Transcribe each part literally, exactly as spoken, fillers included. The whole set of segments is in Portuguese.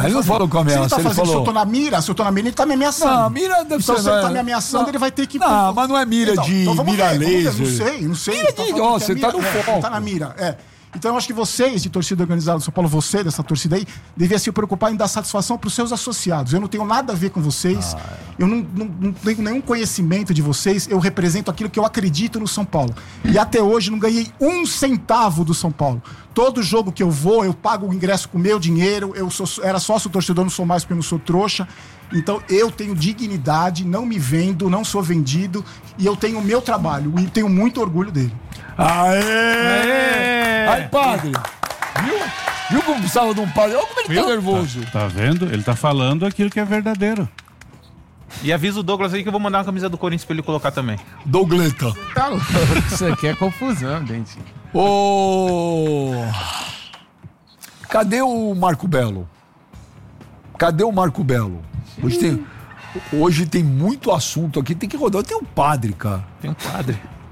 ele não falou com a ameaça. Se ele tá ele fazendo, falou... se eu tô na mira, se eu tô na mira, ele tá me ameaçando. Não, mira deve então, ser... se ele tá não, me ameaçando, não, ele vai ter que... Não, mas não é mira então, de então vamos mira ver, laser. Vamos ver, não sei, não sei. Mira tá de... Ó, é você mira, tá no é, foco. Tá na mira, é. Então eu acho que vocês, de torcida organizada do São Paulo, você, dessa torcida aí, deviam se preocupar em dar satisfação para os seus associados. Eu não tenho nada a ver com vocês, ah, é. eu não, não, não tenho nenhum conhecimento de vocês, eu represento aquilo que eu acredito no São Paulo. E até hoje não ganhei um centavo do São Paulo. Todo jogo que eu vou, eu pago o ingresso com o meu dinheiro, eu sou, era sócio torcedor, não sou mais porque eu não sou trouxa. Então eu tenho dignidade, não me vendo, não sou vendido, e eu tenho o meu trabalho, e tenho muito orgulho dele. Aê! Aê! Aí, padre, viu? Viu como precisava de um padre? Olha como ele viu? Tá nervoso. Tá, tá vendo? Ele tá falando aquilo que é verdadeiro. E avisa o Douglas aí que eu vou mandar uma camisa do Corinthians pra ele colocar também. Dougleta. Tá louco. Isso aqui é confusão, gente. Ô... Cadê o Marco Belo? Cadê o Marco Belo? Hoje tem, hoje tem muito assunto aqui, tem que rodar. Tem um padre, cara. Tem um padre.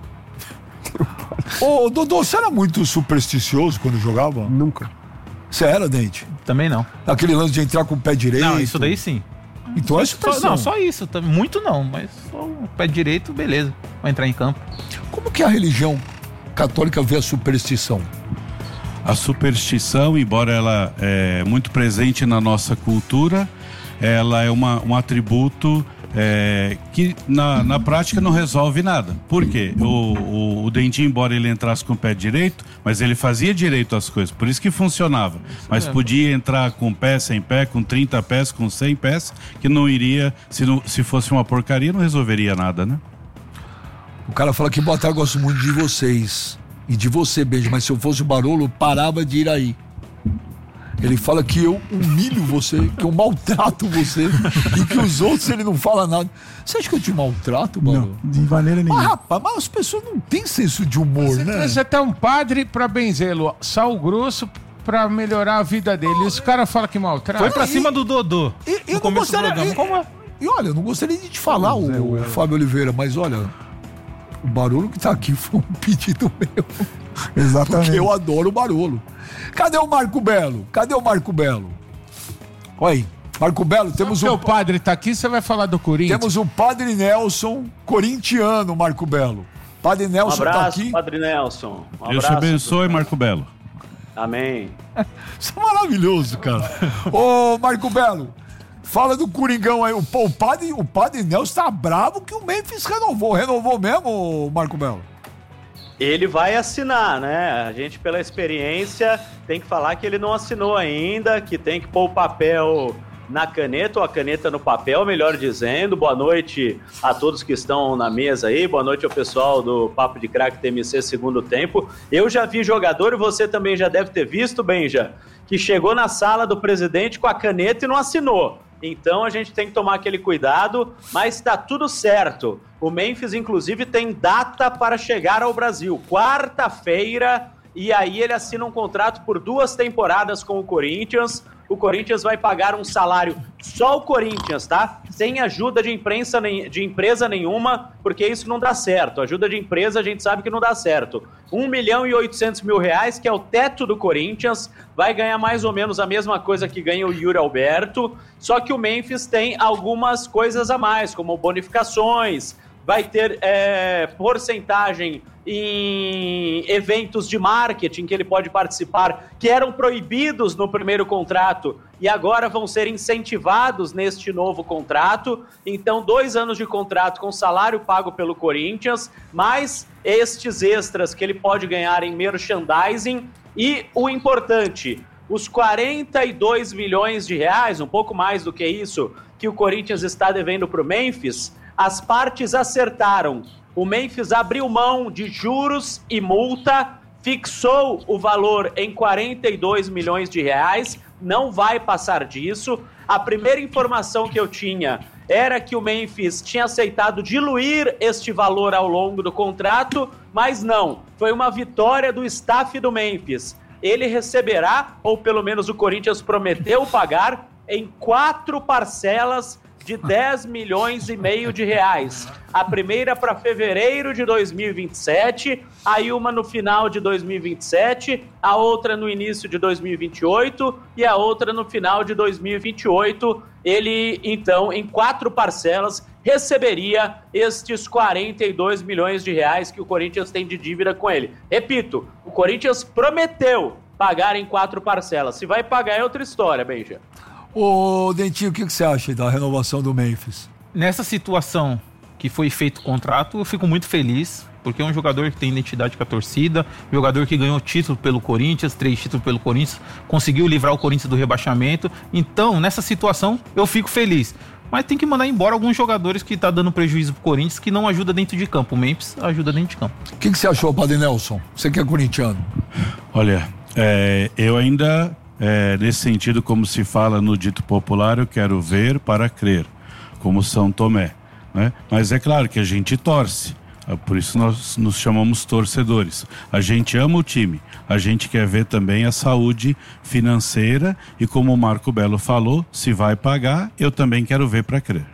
Ô, Dodô, você era muito supersticioso quando jogava? Nunca. Você era, Dente? Também não. Aquele lance de entrar com o pé direito? Não, isso daí sim. Então é só, Não, só isso. Muito não, mas só o pé direito, beleza. Vai entrar em campo. Como que a religião católica vê a superstição? A superstição, embora ela é muito presente na nossa cultura, ela é uma, um atributo é, que na, na prática não resolve nada. Por quê? O, o, o Dentinho, embora ele entrasse com o pé direito, mas ele fazia direito as coisas, por isso que funcionava. Mas podia entrar com pé, sem pé, com trinta pés, com cem pés, que não iria, se, não, se fosse uma porcaria, não resolveria nada, né? O cara fala que boa tarde, gosto muito de vocês. E de você, Beijo, mas se eu fosse o Barolo, parava de ir aí. Ele fala que eu humilho você, que eu maltrato você e que os outros ele não fala nada. Você acha que eu te maltrato, Barolo? Não, de maneira nenhuma. Mas, rapaz, mas as pessoas não têm senso de humor, você né? Você tá um padre pra benzê-lo, sal grosso pra melhorar a vida dele. Esse cara fala que maltrata. Foi pra e, cima do Dodô. E, eu não gostaria, do programa. E, Como é? E olha, eu não gostaria de te falar, o, é, o Fábio Oliveira, mas olha... O Barolo que tá aqui foi um pedido meu. Exatamente. Porque eu adoro o Barolo. Cadê o Marco Belo? Cadê o Marco Belo? Olha aí. Marco Belo, temos o... um... o padre tá aqui, você vai falar do Corinthians. Temos o Padre Nelson, corintiano, Marco Belo. Padre Nelson um abraço, tá aqui. Padre Nelson. Um Deus te abençoe, Marco Belo. Amém. Isso é maravilhoso, cara. Ô, Marco Belo, fala do Coringão aí. O, o, padre, o Padre Nelson tá bravo que o Memphis renovou. Renovou mesmo, Marco Belo? Ele vai assinar, né? A gente, pela experiência, tem que falar que ele não assinou ainda, que tem que pôr o papel na caneta, ou a caneta no papel, melhor dizendo. Boa noite a todos que estão na mesa aí, boa noite ao pessoal do Papo de Craque T M C Segundo Tempo. Eu já vi jogador, e você também já deve ter visto, Benja, que chegou na sala do presidente com a caneta e não assinou. Então a gente tem que tomar aquele cuidado, mas tá tudo certo. O Memphis, inclusive, tem data para chegar ao Brasil, quarta-feira, e aí ele assina um contrato por duas temporadas com o Corinthians. O Corinthians vai pagar um salário, só o Corinthians, tá? Sem ajuda de, imprensa, de empresa nenhuma, porque isso não dá certo. Ajuda de empresa a gente sabe que não dá certo. um milhão e oitocentos mil reais, que é o teto do Corinthians, vai ganhar mais ou menos a mesma coisa que ganha o Yuri Alberto, só que o Memphis tem algumas coisas a mais, como bonificações, vai ter é, porcentagem em eventos de marketing que ele pode participar, que eram proibidos no primeiro contrato e agora vão ser incentivados neste novo contrato. Então, dois anos de contrato com salário pago pelo Corinthians, mais estes extras que ele pode ganhar em merchandising e o importante, os quarenta e dois milhões de reais, um pouco mais do que isso, que o Corinthians está devendo para o Memphis. As partes acertaram. O Memphis abriu mão de juros e multa, fixou o valor em quarenta e dois milhões de reais, não vai passar disso. A primeira informação que eu tinha era que o Memphis tinha aceitado diluir este valor ao longo do contrato, mas não, foi uma vitória do staff do Memphis. Ele receberá, ou pelo menos o Corinthians prometeu pagar, em quatro parcelas de dez milhões e meio de reais. A primeira para fevereiro de dois mil e vinte e sete, aí uma no final de dois mil e vinte e sete, a outra no início de dois mil e vinte e oito e a outra no final de dois mil e vinte e oito. Ele, então, em quatro parcelas, receberia estes quarenta e dois milhões de reais que o Corinthians tem de dívida com ele. Repito, o Corinthians prometeu pagar em quatro parcelas. Se vai pagar é outra história, Benja. Ô, Dentinho, o que, que você acha da renovação do Memphis? Nessa situação que foi feito o contrato, eu fico muito feliz, porque é um jogador que tem identidade com a torcida, jogador que ganhou título pelo Corinthians, três títulos pelo Corinthians, conseguiu livrar o Corinthians do rebaixamento. Então, nessa situação, eu fico feliz. Mas tem que mandar embora alguns jogadores que tá dando prejuízo pro Corinthians, que não ajuda dentro de campo. O Memphis ajuda dentro de campo. O que, que você achou, Padre Nelson? Você que é corintiano. Olha, é, eu ainda, é, nesse sentido, como se fala no dito popular, eu quero ver para crer, como São Tomé, né? Mas é claro que a gente torce, por isso nós nos chamamos torcedores. A gente ama o time, a gente quer ver também a saúde financeira e, como o Marco Belo falou, se vai pagar, eu também quero ver para crer.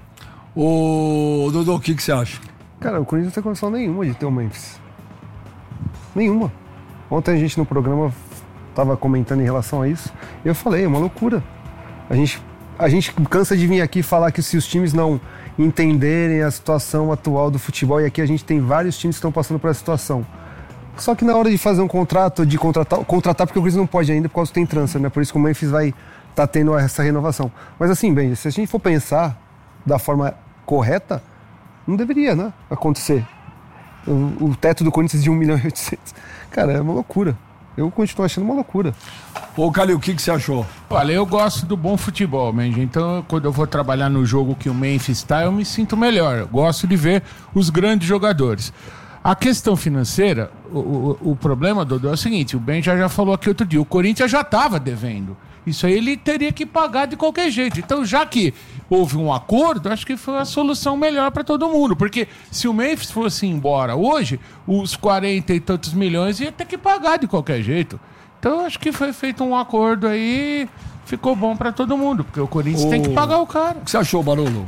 Ô, Dodô, o que, que você acha? Cara, o Corinthians não tem condição nenhuma de ter o Memphis. Nenhuma. Ontem a gente no programa tava comentando em relação a isso, e eu falei, é uma loucura. A gente, a gente cansa de vir aqui falar que se os times não entenderem a situação atual do futebol, e aqui a gente tem vários times que estão passando por essa situação. Só que na hora de fazer um contrato, de contratar, contratar porque o Corinthians não pode ainda por causa que tem transfer, né? Por isso que o Memphis vai estar tá tendo essa renovação. Mas assim, bem, se a gente for pensar da forma correta, não deveria, né, acontecer. O, o teto do Corinthians de um milhão e oitocentos. Cara, é uma loucura. Eu continuo achando uma loucura. Ô, Calil, o que, que você achou? Olha, eu gosto do bom futebol, Mendy. Então, quando eu vou trabalhar no jogo que o Memphis está, eu me sinto melhor. Eu gosto de ver os grandes jogadores. A questão financeira, o, o, o problema, Dodô, é o seguinte, o Ben já, já falou aqui outro dia, o Corinthians já estava devendo. Isso aí ele teria que pagar de qualquer jeito. Então, já que houve um acordo, acho que foi a solução melhor para todo mundo. Porque se o Memphis fosse embora hoje, os quarenta e tantos milhões ia ter que pagar de qualquer jeito. Então, acho que foi feito um acordo aí, ficou bom para todo mundo, porque o Corinthians Ô, tem que pagar o cara. O que você achou, Barolo?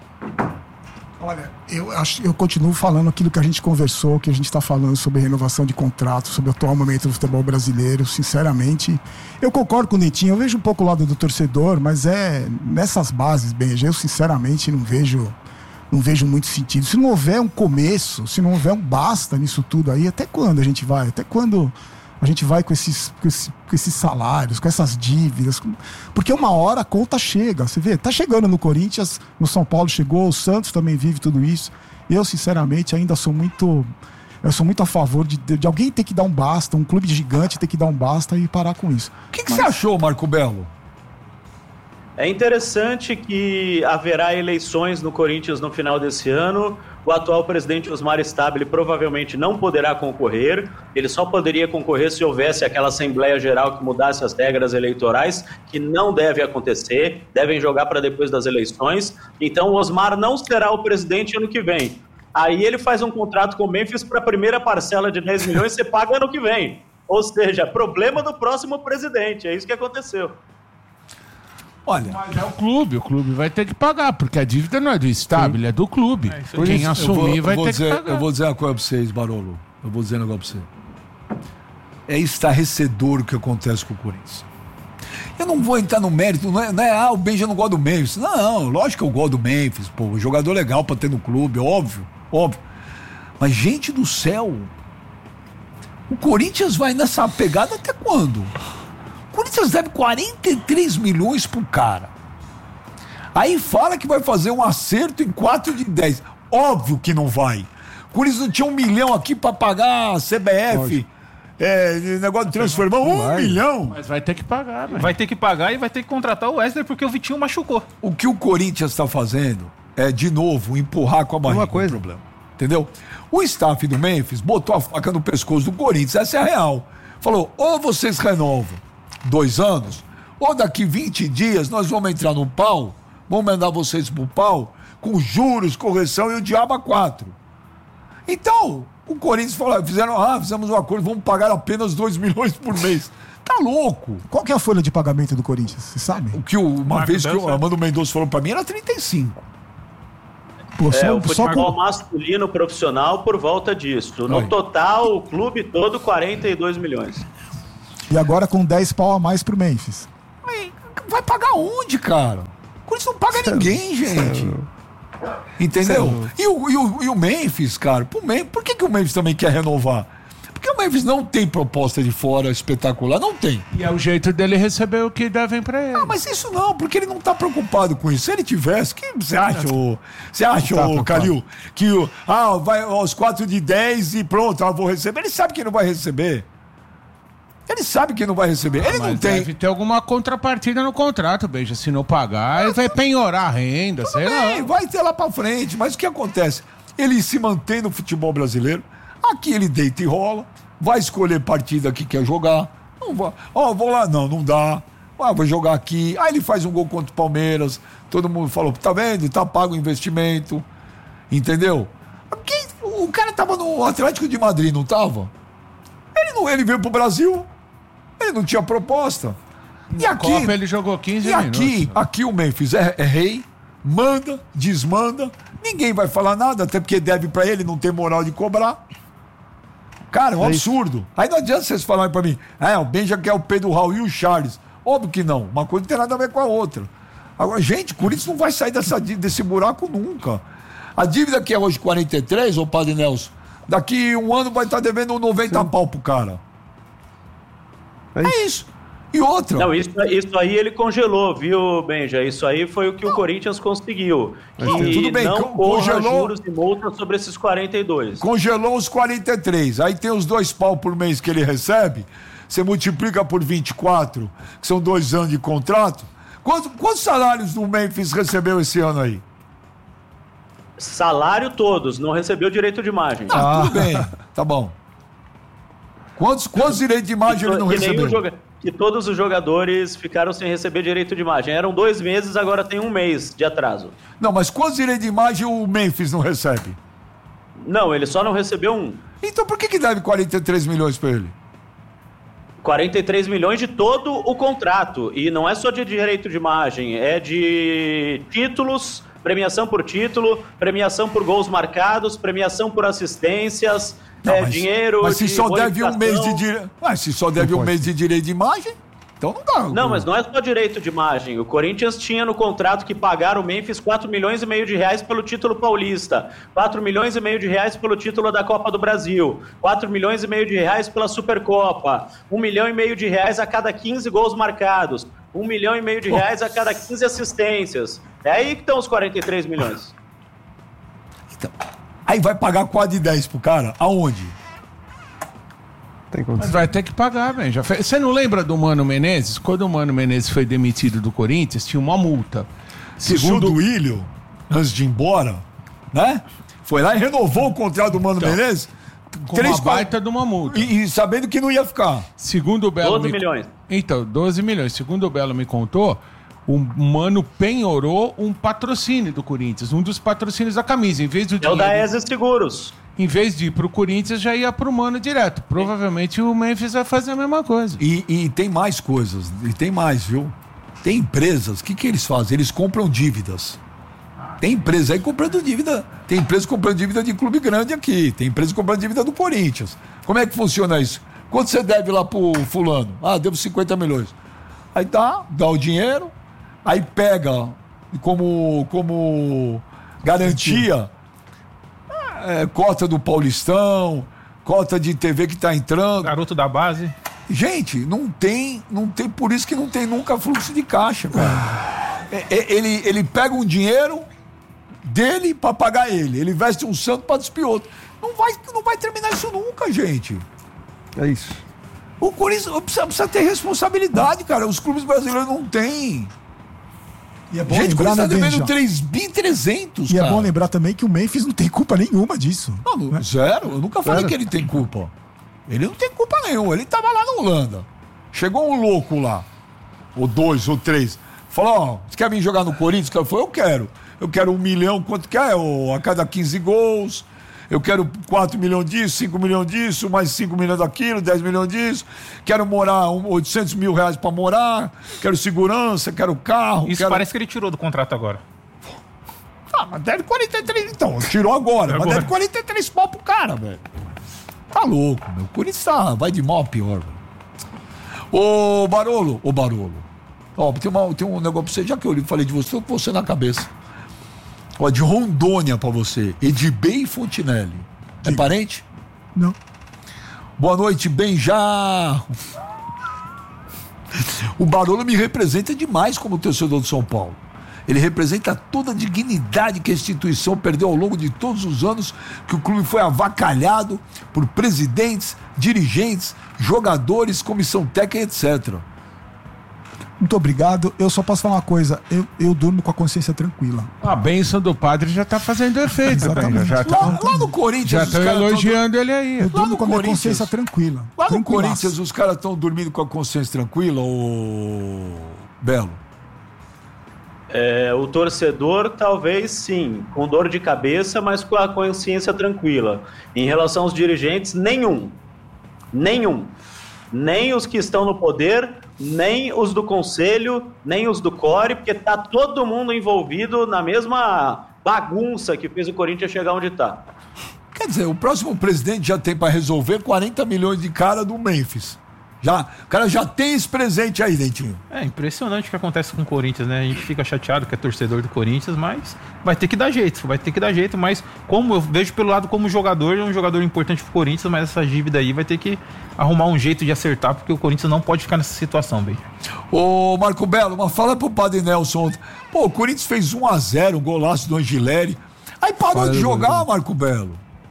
Olha, eu, acho, eu continuo falando aquilo que a gente conversou, que a gente está falando sobre renovação de contrato, sobre o atual momento do futebol brasileiro. Sinceramente, eu concordo com o Netinho, eu vejo um pouco o lado do torcedor, mas é nessas bases, bem, eu sinceramente não vejo, não vejo muito sentido. Se não houver um começo, se não houver um basta nisso tudo aí, até quando a gente vai? Até quando a gente vai com esses, com, esse, com esses salários, com essas dívidas? Porque uma hora a conta chega. Você vê, tá chegando no Corinthians, no São Paulo chegou, o Santos também vive tudo isso. Eu, sinceramente, ainda sou muito... Eu sou muito a favor de, de alguém ter que dar um basta, um clube gigante ter que dar um basta e parar com isso. O que, que Mas... você achou, Marco Belo? É interessante que haverá eleições no Corinthians no final desse ano. O atual presidente Osmar Stabile provavelmente não poderá concorrer. Ele só poderia concorrer se houvesse aquela Assembleia Geral que mudasse as regras eleitorais, que não deve acontecer, devem jogar para depois das eleições. Então o Osmar não será o presidente ano que vem. Aí ele faz um contrato com o Memphis para a primeira parcela de dez milhões ser paga ano que vem. Ou seja, problema do próximo presidente. É isso que aconteceu. Olha, mas é o clube, o clube vai ter que pagar, porque a dívida não é do Stabile, é do clube. É, Quem isso, assumir vou, vai ter dizer, que pagar. Eu vou dizer uma coisa pra vocês, Barolo. Eu vou dizer um negócio pra você. É estarrecedor o que acontece com o Corinthians. Eu não vou entrar no mérito, não é, não é ah, o Benja não gosta do Memphis. Não, lógico que eu gosto do Memphis, pô, jogador legal pra ter no clube, óbvio, óbvio. Mas, gente do céu, o Corinthians vai nessa pegada até quando? O Corinthians deve quarenta e três milhões pro cara. Aí fala que vai fazer um acerto em quatro de dez. Óbvio que não vai. O Corinthians não tinha um milhão aqui pra pagar a C B F. É, negócio de transformar um vai. milhão. Mas vai ter que pagar, né? Vai ter que pagar e vai ter que contratar o Wesley porque o Vitinho machucou. O que o Corinthians está fazendo é, de novo, empurrar com a barriga uma coisa. o problema. Entendeu? O staff do Memphis botou a faca no pescoço do Corinthians. Essa é a real. Falou, ou vocês renovam dois anos, ou daqui vinte dias nós vamos entrar no pau, vamos mandar vocês pro pau, com juros, correção e o diabo a quatro. Então, o Corinthians falou, fizeram, ah, fizemos um acordo, vamos pagar apenas dois milhões por mês. Tá louco. Qual que é a folha de pagamento do Corinthians, você sabe? O que o, uma Marco vez que Belo, o Armando Mendonça falou pra mim era trinta e cinco. Pô, É, só, o só futebol com... masculino profissional por volta disso. No Oi. total, o clube todo, quarenta e dois milhões. E agora com dez pau a mais pro Memphis. Vai pagar onde, cara? O Corinthians não paga ninguém, gente. Entendeu? E o, e, o, e o Memphis, cara, pro Memphis, por que, que o Memphis também quer renovar? Porque o Memphis não tem proposta de fora espetacular, não tem. E é o jeito dele receber o que devem pra ele. Ah, mas isso não, porque ele não tá preocupado com isso. Se ele tivesse, que você acha, ô, você acha, Tá ô, preocupado. Calil, que o, ah, vai aos quatro de dez e pronto, eu vou receber. Ele sabe que não vai receber. Ele sabe que não vai receber. Ele Mas não tem. deve ter alguma contrapartida no contrato, Beija. Se não pagar, ele vai penhorar a renda, sei Bem, lá. vai ter lá pra frente, mas o que acontece? Ele se mantém no futebol brasileiro, aqui ele deita e rola, vai escolher partida que quer jogar, não vai, ó, vou lá, não, não dá, ah, vou jogar aqui, aí ele faz um gol contra o Palmeiras, todo mundo falou, tá vendo, tá pago o investimento, entendeu? Quem, o cara tava no Atlético de Madrid, não tava? Ele, não, ele veio pro Brasil, ele não tinha proposta. E aqui, Copa ele jogou quinze e aqui, minutos. aqui o Memphis é, é rei, manda, desmanda, ninguém vai falar nada, até porque deve pra ele, não tem moral de cobrar. Cara, é um absurdo. Aí não adianta vocês falarem pra mim, é, o Benja quer o Pedro Raul e o Charles. Óbvio que não, uma coisa não tem nada a ver com a outra. Agora, gente, o Corinthians não vai sair dessa, dí- desse buraco nunca. A dívida que é hoje quarenta e três, ô Padre Nelson, daqui um ano vai estar devendo noventa pau pro cara. É É isso. isso. E outra. Não, isso, isso aí ele congelou, viu, Benja? Isso aí foi o que o Corinthians conseguiu. Que tudo bem, não con- corra congelou- juros e multas sobre esses quarenta e dois. Congelou os quarenta e três. Aí tem os dois pau por mês que ele recebe. Você multiplica por vinte e quatro, que são dois anos de contrato. Quantos, quantos salários do Memphis recebeu esse ano aí? Salário todos, não recebeu direito de imagem. Ah, tudo bem. Tá bom. Quantos, quantos direitos de imagem ele não Que nem recebeu? o joga- que todos os jogadores ficaram sem receber direito de imagem. Eram dois meses, agora tem um mês de atraso. Não, mas quantos direitos de imagem o Memphis não recebe? Não, ele só não recebeu um. Então por que, que deve quarenta e três milhões pra ele? quarenta e três milhões de todo o contrato. E não é só de direito de imagem, é de títulos, premiação por título, premiação por gols marcados, premiação por assistências, Não, é, mas- dinheiro. Mas se de só deve um mês de bonificação. direito. Mas se só deve um mês de direito de imagem, então não dá. Não, mas não é só direito de imagem. O Corinthians tinha no contrato que pagar o Memphis quatro milhões e meio de reais pelo título paulista, quatro milhões e meio de reais pelo título da Copa do Brasil, quatro milhões e meio de reais pela Supercopa, um milhão e meio de reais a cada quinze gols marcados, um milhão e meio de reais a cada quinze assistências. É aí que estão os quarenta e três milhões. Então, aí vai pagar quase de dez pro cara? Aonde? Tem Mas condição. vai ter que pagar, Benja. Você não lembra do Mano Menezes? Quando o Mano Menezes foi demitido do Corinthians, tinha uma multa. Segundo o Duílio, antes de ir embora, né? Foi lá e renovou o contrato do Mano Menezes. Com uma baita de uma multa. E, e sabendo que não ia ficar. Segundo o Belo doze me- milhões. Então, doze milhões. Segundo o Belo me contou, o Mano penhorou um patrocínio do Corinthians, um dos patrocínios da camisa. Em vez do É o da dinheiro- E S E Seguros. Em vez de ir pro Corinthians, já ia pro Mano direto. Provavelmente o Memphis vai fazer a mesma coisa. E, e tem mais coisas. E tem mais, viu? Tem empresas, o que, que eles fazem? Eles compram dívidas. Tem empresa aí comprando dívida. Tem empresa comprando dívida de clube grande aqui. Tem empresa comprando dívida do Corinthians. Como é que funciona isso? Quanto você deve lá pro fulano? Ah, devo cinquenta milhões. Aí dá, dá o dinheiro, aí pega como, como garantia é, cota do Paulistão, cota de T V que tá entrando. Garoto da base. Gente, não tem, não tem, por isso que não tem nunca fluxo de caixa, cara. É, é, ele, ele pega um dinheiro dele pra pagar ele. Ele veste um santo pra despir outro. Não vai, não vai terminar isso nunca, gente. É isso. O Corinthians precisa, precisa ter responsabilidade, cara. Os clubes brasileiros não têm. E é bom Gente, o lembrar, Corinthians tá né, devendo Benja? três mil e trezentos, E é cara. bom lembrar também que o Memphis não tem culpa nenhuma disso. Não, não, zero. Eu nunca falei Zero. que ele tem culpa. Ele não tem culpa nenhuma. Ele tava lá na Holanda. Chegou um louco lá. Ou dois, ou três. Falou, ó, você quer vir jogar no Corinthians? O cara falou, eu quero. Eu quero um milhão, quanto que é? Ô, a cada quinze gols. Eu quero quatro milhões disso, cinco milhões disso, mais cinco milhões daquilo, dez milhões disso. Quero morar um, oitocentos mil reais pra morar. Quero segurança, quero carro. Isso quero... parece que ele tirou do contrato agora. Ah, mas deram quarenta e três, então. Tirou agora, Agora. mas deram quarenta e três pau pro cara, velho. Tá louco, meu. O Corinthians tá, vai de mal a pior, velho. Ô, Barolo, ô, Barolo. Ó, tem, uma, tem um negócio pra você, já que eu falei de você, tô com você na cabeça. Ó, de Rondônia pra você. Edibei Fontinelli. É parente? Não. Boa noite, Benjar. O Barolo me representa demais como torcedor do São Paulo. Ele representa toda a dignidade que a instituição perdeu ao longo de todos os anos que o clube foi avacalhado por presidentes, dirigentes, jogadores, comissão técnica, etcétera. Muito obrigado. Eu só posso falar uma coisa. Eu, eu durmo com a consciência tranquila. A bênção do padre já tá fazendo efeito. Exatamente. Já tá, Lá, lá no Corinthians, já os estão caras tão- elogiando ele aí. Eu Lá durmo no com a minha Corinthians- consciência tranquila. Lá no Tranquilaço. Corinthians, os caras estão dormindo com a consciência tranquila, ô Belo? É, o torcedor, talvez sim, com dor de cabeça, mas com a consciência tranquila. Em relação aos dirigentes, nenhum. Nenhum. Nem os que estão no poder, nem os do conselho, nem os do core, porque tá todo mundo envolvido na mesma bagunça que fez o Corinthians chegar onde tá. Quer dizer, o próximo presidente já tem pra resolver quarenta milhões de cara do Memphis. Já, o cara já tem esse presente aí, Dentinho. É impressionante o que acontece com o Corinthians, né? A gente fica chateado que é torcedor do Corinthians, mas vai ter que dar jeito, vai ter que dar jeito, mas como eu vejo pelo lado como jogador, é um jogador importante pro Corinthians, mas essa dívida aí vai ter que arrumar um jeito de acertar, porque o Corinthians não pode ficar nessa situação, bem. Ô, Marco Belo, mas fala pro Padre Nelson ontem. Pô, o Corinthians fez um a zero, um golaço do Angileri. Aí parou Fala, de jogar, Bruno. Marco Belo.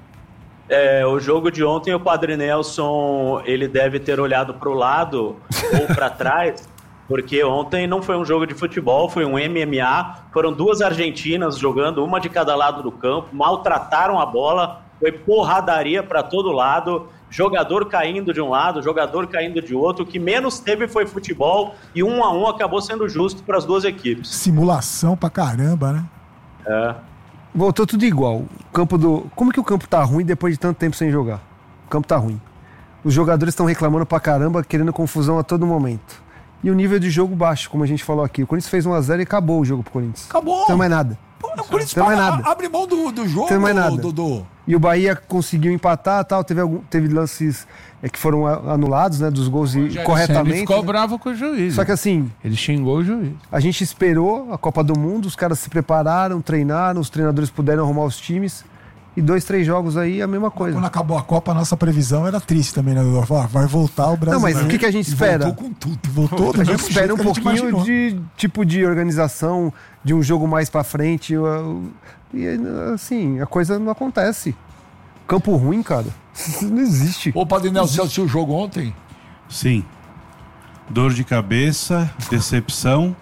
É, o jogo de ontem, o Padre Nelson, ele deve ter olhado para o lado ou para trás, porque ontem não foi um jogo de futebol, foi um M M A, foram duas argentinas jogando, uma de cada lado do campo, maltrataram a bola, foi porradaria para todo lado, jogador caindo de um lado, jogador caindo de outro, o que menos teve foi futebol, e um a um acabou sendo justo para as duas equipes. Simulação pra caramba, né? É. Voltou tudo igual. O campo do... Como que o campo tá ruim depois de tanto tempo sem jogar? O campo tá ruim. Os jogadores estão reclamando pra caramba, querendo confusão a todo momento. E o nível de jogo baixo, como a gente falou aqui. O Corinthians fez um a zero e acabou o jogo pro Corinthians. Acabou. Não tem mais nada. Pô, o Corinthians Tem mais a- nada. abre mão do, do jogo, Tem mais nada. Dodô. E o Bahia conseguiu empatar, tal. Teve, algum, teve lances é, que foram a- anulados, né? Dos gols e, Ele corretamente. ficou né? bravo com o juiz. Só que assim, Ele xingou o juiz. a gente esperou a Copa do Mundo, os caras se prepararam, treinaram, os treinadores puderam arrumar os times. E dois, três jogos aí, a mesma coisa. Quando acabou a Copa, a nossa previsão era triste também, né? Dudu? Ah, vai voltar o Brasil. Não, mas o que, que a gente espera? Voltou com tudo. Voltou do A gente mesmo espera jeito um que a gente pouquinho imaginou. de tipo de organização, de um jogo mais pra frente. uh, E assim, a coisa não acontece. Campo ruim, cara. Isso não existe. Ô, Padre Nelson, você assistiu o jogo ontem? Sim. Dor de cabeça, decepção,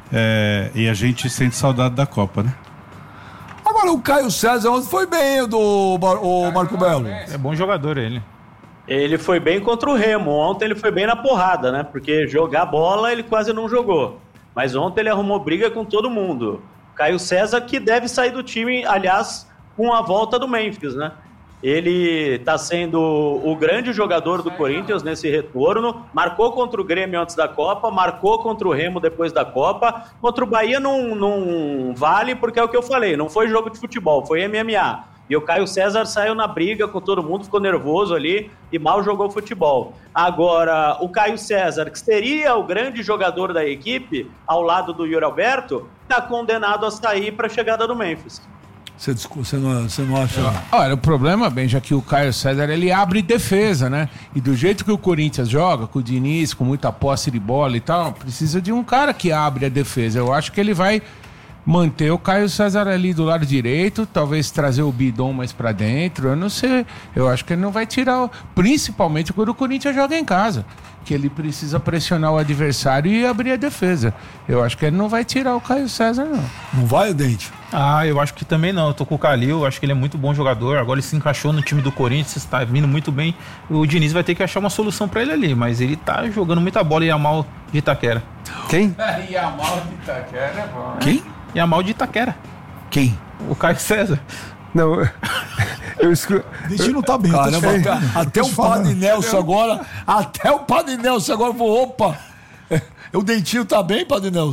é, e a gente sente saudade da Copa, né? Agora, o Caio César ontem foi bem, o do Mar- o Marco Belo. É bom jogador ele. Ele foi bem contra o Remo, ontem ele foi bem na porrada, né? Porque jogar bola ele quase não jogou. Mas ontem ele arrumou briga com todo mundo. Caio César, que deve sair do time, aliás, com a volta do Memphis, né? Ele está sendo o grande jogador do Corinthians nesse retorno. Marcou contra o Grêmio antes da Copa, marcou contra o Remo depois da Copa. Contra o Bahia não, não vale, porque é o que eu falei, não foi jogo de futebol, foi M M A. E o Caio César saiu na briga com todo mundo, ficou nervoso ali e mal jogou futebol. Agora, o Caio César, que seria o grande jogador da equipe, ao lado do Yuri Alberto, está condenado a sair para a chegada do Memphis. Você, discu- você, não, você não acha? Olha, o problema, bem, já que o Caio César, ele abre defesa, né? E do jeito que o Corinthians joga, com o Diniz, com muita posse de bola e tal, precisa de um cara que abre a defesa. Eu acho que ele vai manter o Caio César ali do lado direito, talvez trazer o Bidon mais pra dentro, eu não sei. Eu acho que ele não vai tirar, o... principalmente quando o Corinthians joga em casa, que ele precisa pressionar o adversário e abrir a defesa. Eu acho que ele não vai tirar o Caio César, não. Não vai, Dente? Ah, eu acho que também não. Eu tô com o Calil, eu acho que ele é muito bom jogador. Agora ele se encaixou no time do Corinthians, está vindo muito bem. O Diniz vai ter que achar uma solução pra ele ali, mas ele tá jogando muita bola e Yamal de Itaquera. Quem? Yamal de Itaquera é bom. Quem? Yamal de Itaquera. Quem? O Caio César. Não, eu, eu escuro. Dente não tá bem. eu tô te Caramba, falando. cara, até Tô o te falando. Padre Nelson agora, até o Padre Nelson agora falou, opa, o Dentinho tá bem, Padre Nelson?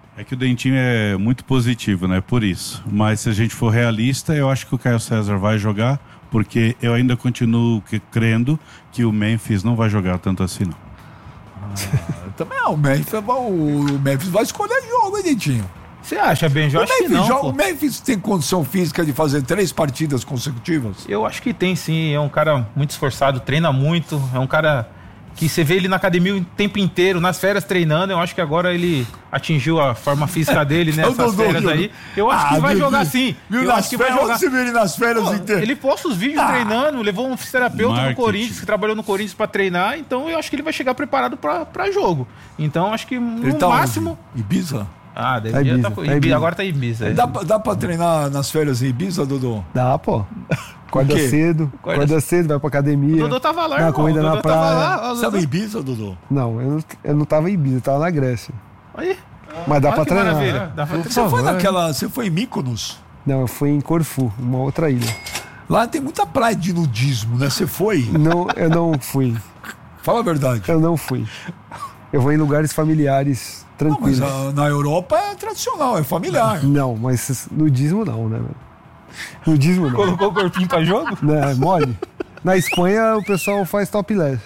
É que o Dentinho é muito positivo, né? Por isso. Mas se a gente for realista, eu acho que o Caio César vai jogar, porque eu ainda continuo que, crendo que o Memphis não vai jogar tanto assim, não. Ah, também não, o Memphis, o Memphis vai escolher jogo, hein, Dentinho? Você acha, Benjo? Eu O acho que Memphis, não. joga- pô. o Memphis tem condição física de fazer três partidas consecutivas? Eu acho que tem sim, é um cara muito esforçado, treina muito, é um cara que você vê ele na academia o tempo inteiro, nas férias treinando. Eu acho que agora ele atingiu a forma física dele nessas Eu não dou, férias eu aí. não- Eu acho Ah, que vai meu jogar Deus. sim. Viu, Eu nas acho que vai férias, jogar. onde você viu ele nas férias Pô, inteiras? ele posta os vídeos treinando, levou um fisioterapeuta no Marketing. Corinthians, que trabalhou no Corinthians pra treinar, então eu acho que ele vai chegar preparado pra, pra jogo. Então acho que no Ele tá máximo... onde? Ibiza? Ah, deve Tá já Ibiza, tá, tá Ibiza, Ibiza. agora tá Ibiza. é. Dá, pra- dá pra treinar nas férias em Ibiza, Dudu? Dá, pô. Acorda quê? cedo, Acorda acorda cedo, vai pra academia. O Dodô tava lá, dá irmão. corrida O Dodô na tava praia. lá. ó, Sabe Dodô. Ibiza, Dudu? Não, eu não, eu não tava em Ibiza, eu tava na Grécia. Aí, Mas dá olha pra que treinar. maravilha. Dá pra Por treinar. Você foi favor. naquela. Você foi em Mykonos? Não, eu fui em Corfu, uma outra ilha. Lá tem muita praia de nudismo, né? Você foi? Não, eu não fui. Fala a verdade. Eu não fui. Eu vou em lugares familiares, Não, mas tranquilos. ah, na Europa é tradicional, é familiar. Não, mas nudismo não, né, velho? Nudismo não. Colocou o corpinho pra jogo? Não, é mole. Na Espanha o pessoal faz topless.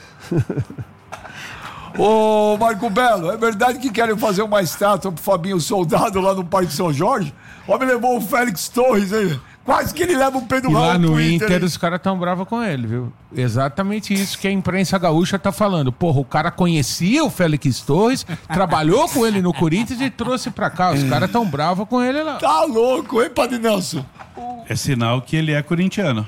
Ô, Marco Belo, é verdade que querem fazer uma estátua pro Fabinho Soldado lá no Parque São Jorge? O homem levou o Félix Torres aí. Quase que ele leva o Pedro E Raul lá no pro Inter, hein? os caras tão bravos com ele, viu? Exatamente isso que a imprensa gaúcha tá falando. Porra, o cara conhecia o Félix Torres, trabalhou com ele no Corinthians e trouxe pra cá. Os caras tão bravos com ele lá. Tá louco, hein, Padre Nelson? É sinal que ele é corintiano.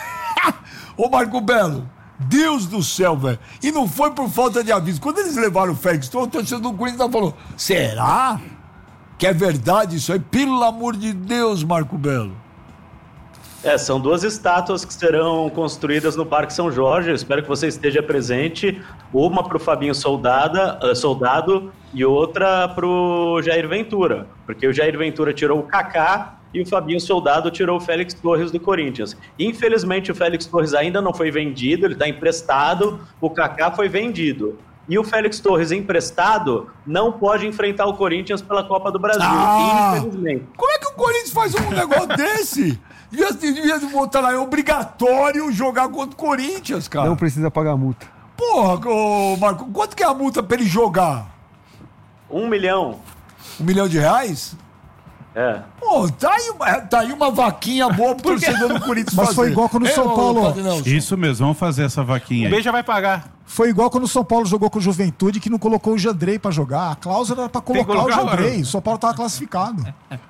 Ô, Marco Belo, Deus do céu, velho. E não foi por falta de aviso. Quando eles levaram o Félix Torres, o torcedor do Corinthians falou: será que é verdade isso aí? Pelo amor de Deus, Marco Belo. É, são duas estátuas que serão construídas no Parque São Jorge. Eu espero que você esteja presente. Uma para o Fabinho Soldada, uh, Soldado e outra para o Jair Ventura. Porque o Jair Ventura tirou o Kaká e o Fabinho Soldado tirou o Félix Torres do Corinthians. Infelizmente, o Félix Torres ainda não foi vendido, ele está emprestado. O Kaká foi vendido. E o Félix Torres emprestado não pode enfrentar o Corinthians pela Copa do Brasil, Ah! infelizmente. Como é que o Corinthians faz um negócio desse? Devia, devia botar lá, é obrigatório jogar contra o Corinthians, cara. Não precisa pagar multa. Porra, ô, Marco, quanto que é a multa pra ele jogar? Um milhão. Um milhão de reais? É. Pô, tá aí, uma- tá aí uma vaquinha boa pro torcedor do Corinthians Mas fazer. foi igual quando o É, São ô, Paulo- Padre Nelson? Isso mesmo, vamos fazer essa vaquinha O aí. B já vai pagar. Foi igual quando o São Paulo jogou com o Juventude, que não colocou o Jandrei pra jogar. A cláusula era pra que colocar o colocar, Jandrei. mano. O São Paulo tava classificado.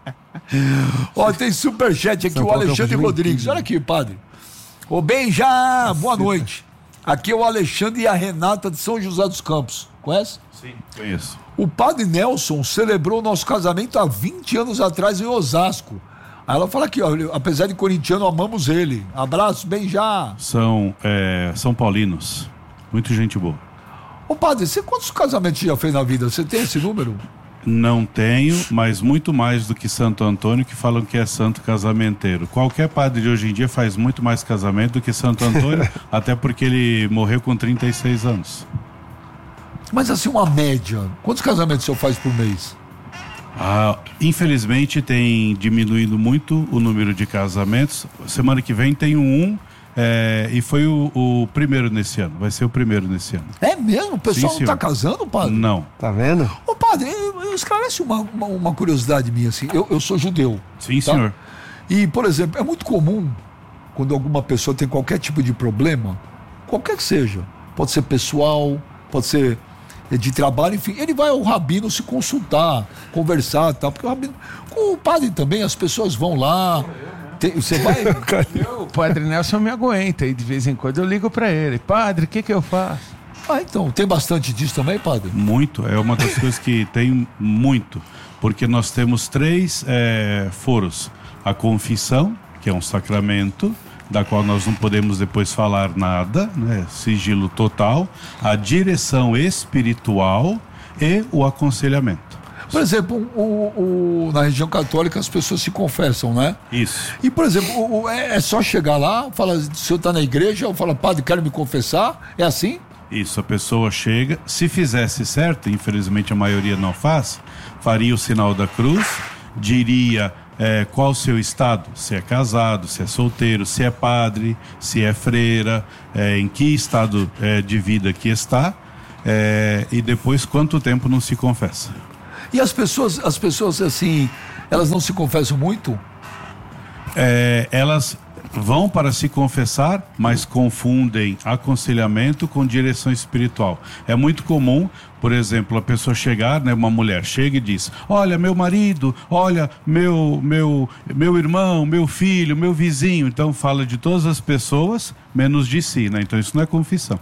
Ó, tem superchat aqui, São o Paulo Alexandre Campo de Rodrigues. Juventude. Olha aqui, padre. Ô, bem já, boa noite. Aqui é o Alexandre e a Renata de São José dos Campos. Conhece? Sim, conheço. O padre Nelson celebrou o nosso casamento há vinte anos atrás em Osasco. Aí ela fala aqui, ó, apesar de corintiano, amamos ele. Abraço, bem já. São é, São Paulinos. Muito gente boa. Ô, padre, você quantos casamentos já fez na vida? Você tem esse número? Não tenho, mas muito mais do que Santo Antônio, que falam que é santo casamenteiro. Qualquer padre de hoje em dia faz muito mais casamento do que Santo Antônio, até porque ele morreu com trinta e seis anos. Mas assim, uma média. Quantos casamentos o senhor faz por mês? Ah, infelizmente tem diminuído muito o número de casamentos. Semana que vem tem um, é, e foi o, o primeiro nesse ano. Vai ser o primeiro nesse ano. É mesmo? O pessoal Sim, não tá senhor. casando, padre? Não. Tá vendo? Ô, padre, eu- eu- esclarece uma, uma, uma curiosidade minha, assim. Eu, eu sou judeu. Sim, tá? senhor. E, por exemplo, é muito comum, quando alguma pessoa tem qualquer tipo de problema, qualquer que seja, pode ser pessoal, pode ser eh, de trabalho, enfim, ele vai ao rabino se consultar, conversar e tal, porque o rabino, com o padre também, as pessoas vão lá, tem- você vai... O Padre Nelson me aguenta e de vez em quando eu ligo pra ele. Padre, o que que eu faço? Ah, então, tem bastante disso também, padre? Muito. É uma das coisas que tem muito. Porque nós temos três é, foros. A confissão, que é um sacramento, da qual nós não podemos depois falar nada, né? Sigilo total. A direção espiritual e o aconselhamento. Por exemplo, o, o- na região católica as pessoas se confessam, né? Isso. E, por exemplo, o- o- é, é só chegar lá, falar, o senhor está na igreja, ou fala, padre, quero me confessar, é assim? Isso, a pessoa chega, se fizesse certo, infelizmente a maioria não faz, faria o sinal da cruz, diria é, qual o seu estado, se é casado, se é solteiro, se é padre, se é freira, é, em que estado é, de vida que está, é, e depois quanto tempo não se confessa. E as pessoas, as pessoas assim, elas não se confessam muito? É, elas vão para se confessar, mas confundem aconselhamento com direção espiritual. É muito comum, por exemplo, a pessoa chegar, né, uma mulher chega e diz: olha, meu marido, olha, meu, meu, meu irmão, meu filho, meu vizinho. Então fala de todas as pessoas, menos de si, né? Então isso não é confissão.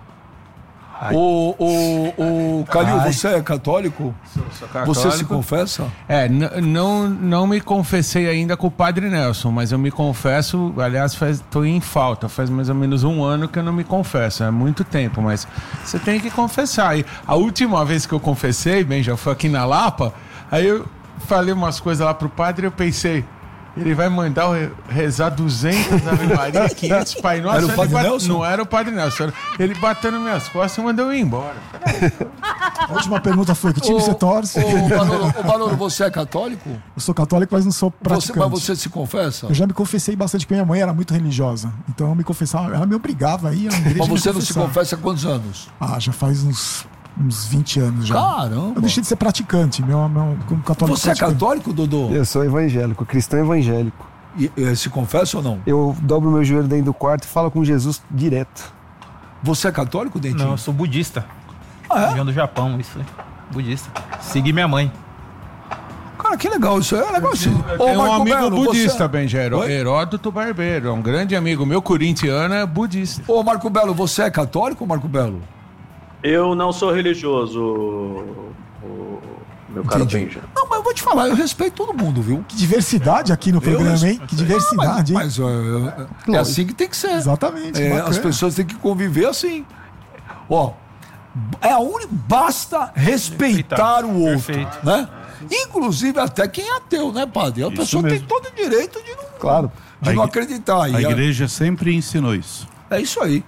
O, o, o Calil, você é católico? Sou, sou católico. Você se confessa? É, n- não, não me confessei ainda com o Padre Nelson, mas eu me confesso, aliás, estou em falta, faz mais ou menos um ano que eu não me confesso, é muito tempo, mas você tem que confessar. E a última vez que eu confessei, bem, já foi aqui na Lapa, aí eu falei umas coisas lá pro padre e eu pensei, ele vai mandar eu rezar duzentas Ave Maria, quinhentos Pai Nosso. Era o Padre bate... Nelson? Não era o Padre Nelson, era... ele batendo minhas costas e mandou eu ir embora. A última pergunta foi: que time você torce? Ô, Barolo, ô, Barolo, você é católico? Eu sou católico, mas não sou Você, praticante. mas você se confessa? Eu já me confessei bastante, porque minha mãe era muito religiosa. Então eu me confessava, ela me obrigava a ir à igreja. Mas me você não se confessar. confessa há quantos anos? Ah, já faz uns, uns vinte anos já. Caramba! Eu deixei de ser praticante, meu, meu como católico. Você é praticante. católico, Dodô? Eu sou evangélico, cristão evangélico. E, e, se confessa ou não? Eu dobro meu joelho dentro do quarto e falo com Jesus direto. Você é católico, Dentinho? Não, eu sou budista. Ah, é? Região do Japão, isso aí. Budista. Segui minha mãe. Cara, que legal, isso aí é legal sim. Tem um amigo Belo, budista, você... Benja, Heró- Oi? Heródoto Barbeiro, é um grande amigo meu, corintiano, é budista. Ô, Marco Belo, você é católico, Marco Belo? Eu não sou religioso, o- o- meu caro Entendi. Benja. Não, mas eu vou te falar, eu respeito todo mundo, viu? Que diversidade aqui no programa, hein? Que diversidade, hein? Mas, mas é, é assim que tem que ser. Exatamente. É, bacana. as pessoas têm que conviver assim. Ó, é a única. Basta respeitar o outro, Perfeito. né? Inclusive até quem é ateu, né, padre? A Isso pessoa mesmo. tem todo o direito de não, Claro. de A não igre- acreditar. A E a- igreja sempre ensinou isso. É isso aí.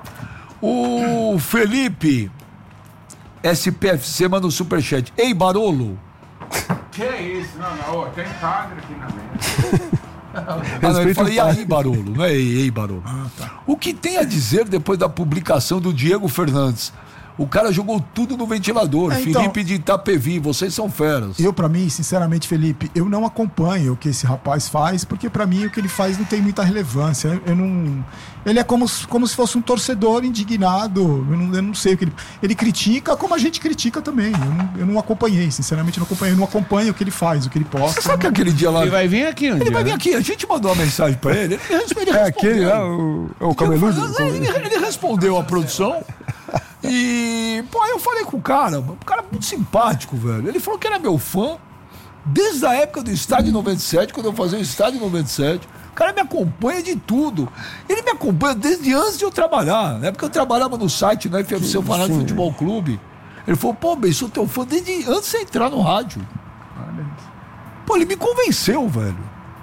O Felipe S P F C manda um superchat. Ei, Barolo. Que é isso? Não, não, tem padre aqui na mesa. Ah, não, ele Respeita fala, o e aí, padre." Barolo? Não é ei, ei, Barolo. O que tem a dizer depois da publicação do Diego Fernandes? O cara jogou tudo no ventilador. É, então- Felipe de Itapevi, vocês são feras. Eu, pra mim, sinceramente, Felipe, eu não acompanho o que esse rapaz faz, porque pra mim o que ele faz não tem muita relevância. Eu, eu não. Ele é como, se- como se fosse um torcedor indignado. Eu não, eu não sei o que ele. Ele critica como a gente critica também. Eu não, eu não acompanhei, sinceramente, eu não acompanhei. Eu não acompanho o que ele faz, o que ele posta. Você sabe que aquele dia lá. Ele vai vir aqui um Ele dia, vai vir né? aqui, a gente mandou uma mensagem pra ele. Ele, res- ele É respondeu. aquele lá, o, é o cabeludo? Ele, ele respondeu a produção. E, pô, aí eu falei com o cara, o cara é muito simpático, velho. Ele falou que era meu fã desde a época do Estádio noventa e sete, quando eu fazia o Estádio noventa e sete. O cara me acompanha de tudo. Ele me acompanha desde antes de eu trabalhar, né? Porque eu trabalhava no site, no F F C, o Fanático Futebol Clube. Ele falou, pô, bem, sou teu fã desde antes de você entrar no rádio. Pô, ele me convenceu, velho.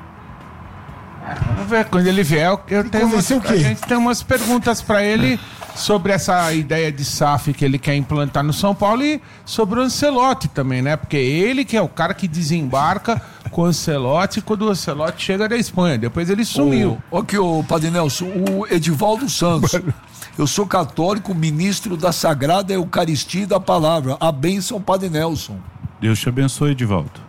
Vamos ver, quando ele vier, eu, eu tenho umas, convenceu o quê? a gente tem umas perguntas pra ele sobre essa ideia de S A F que ele quer implantar no São Paulo e sobre o Ancelotti também, né? Porque ele que é o cara que desembarca com o Ancelotti quando o Ancelotti chega da Espanha. Depois ele sumiu. O, aqui, o Padre Nelson, o Edivaldo Santos. Eu sou católico, ministro da Sagrada Eucaristia da Palavra. A bênção, Padre Nelson. Deus te abençoe, Edivaldo.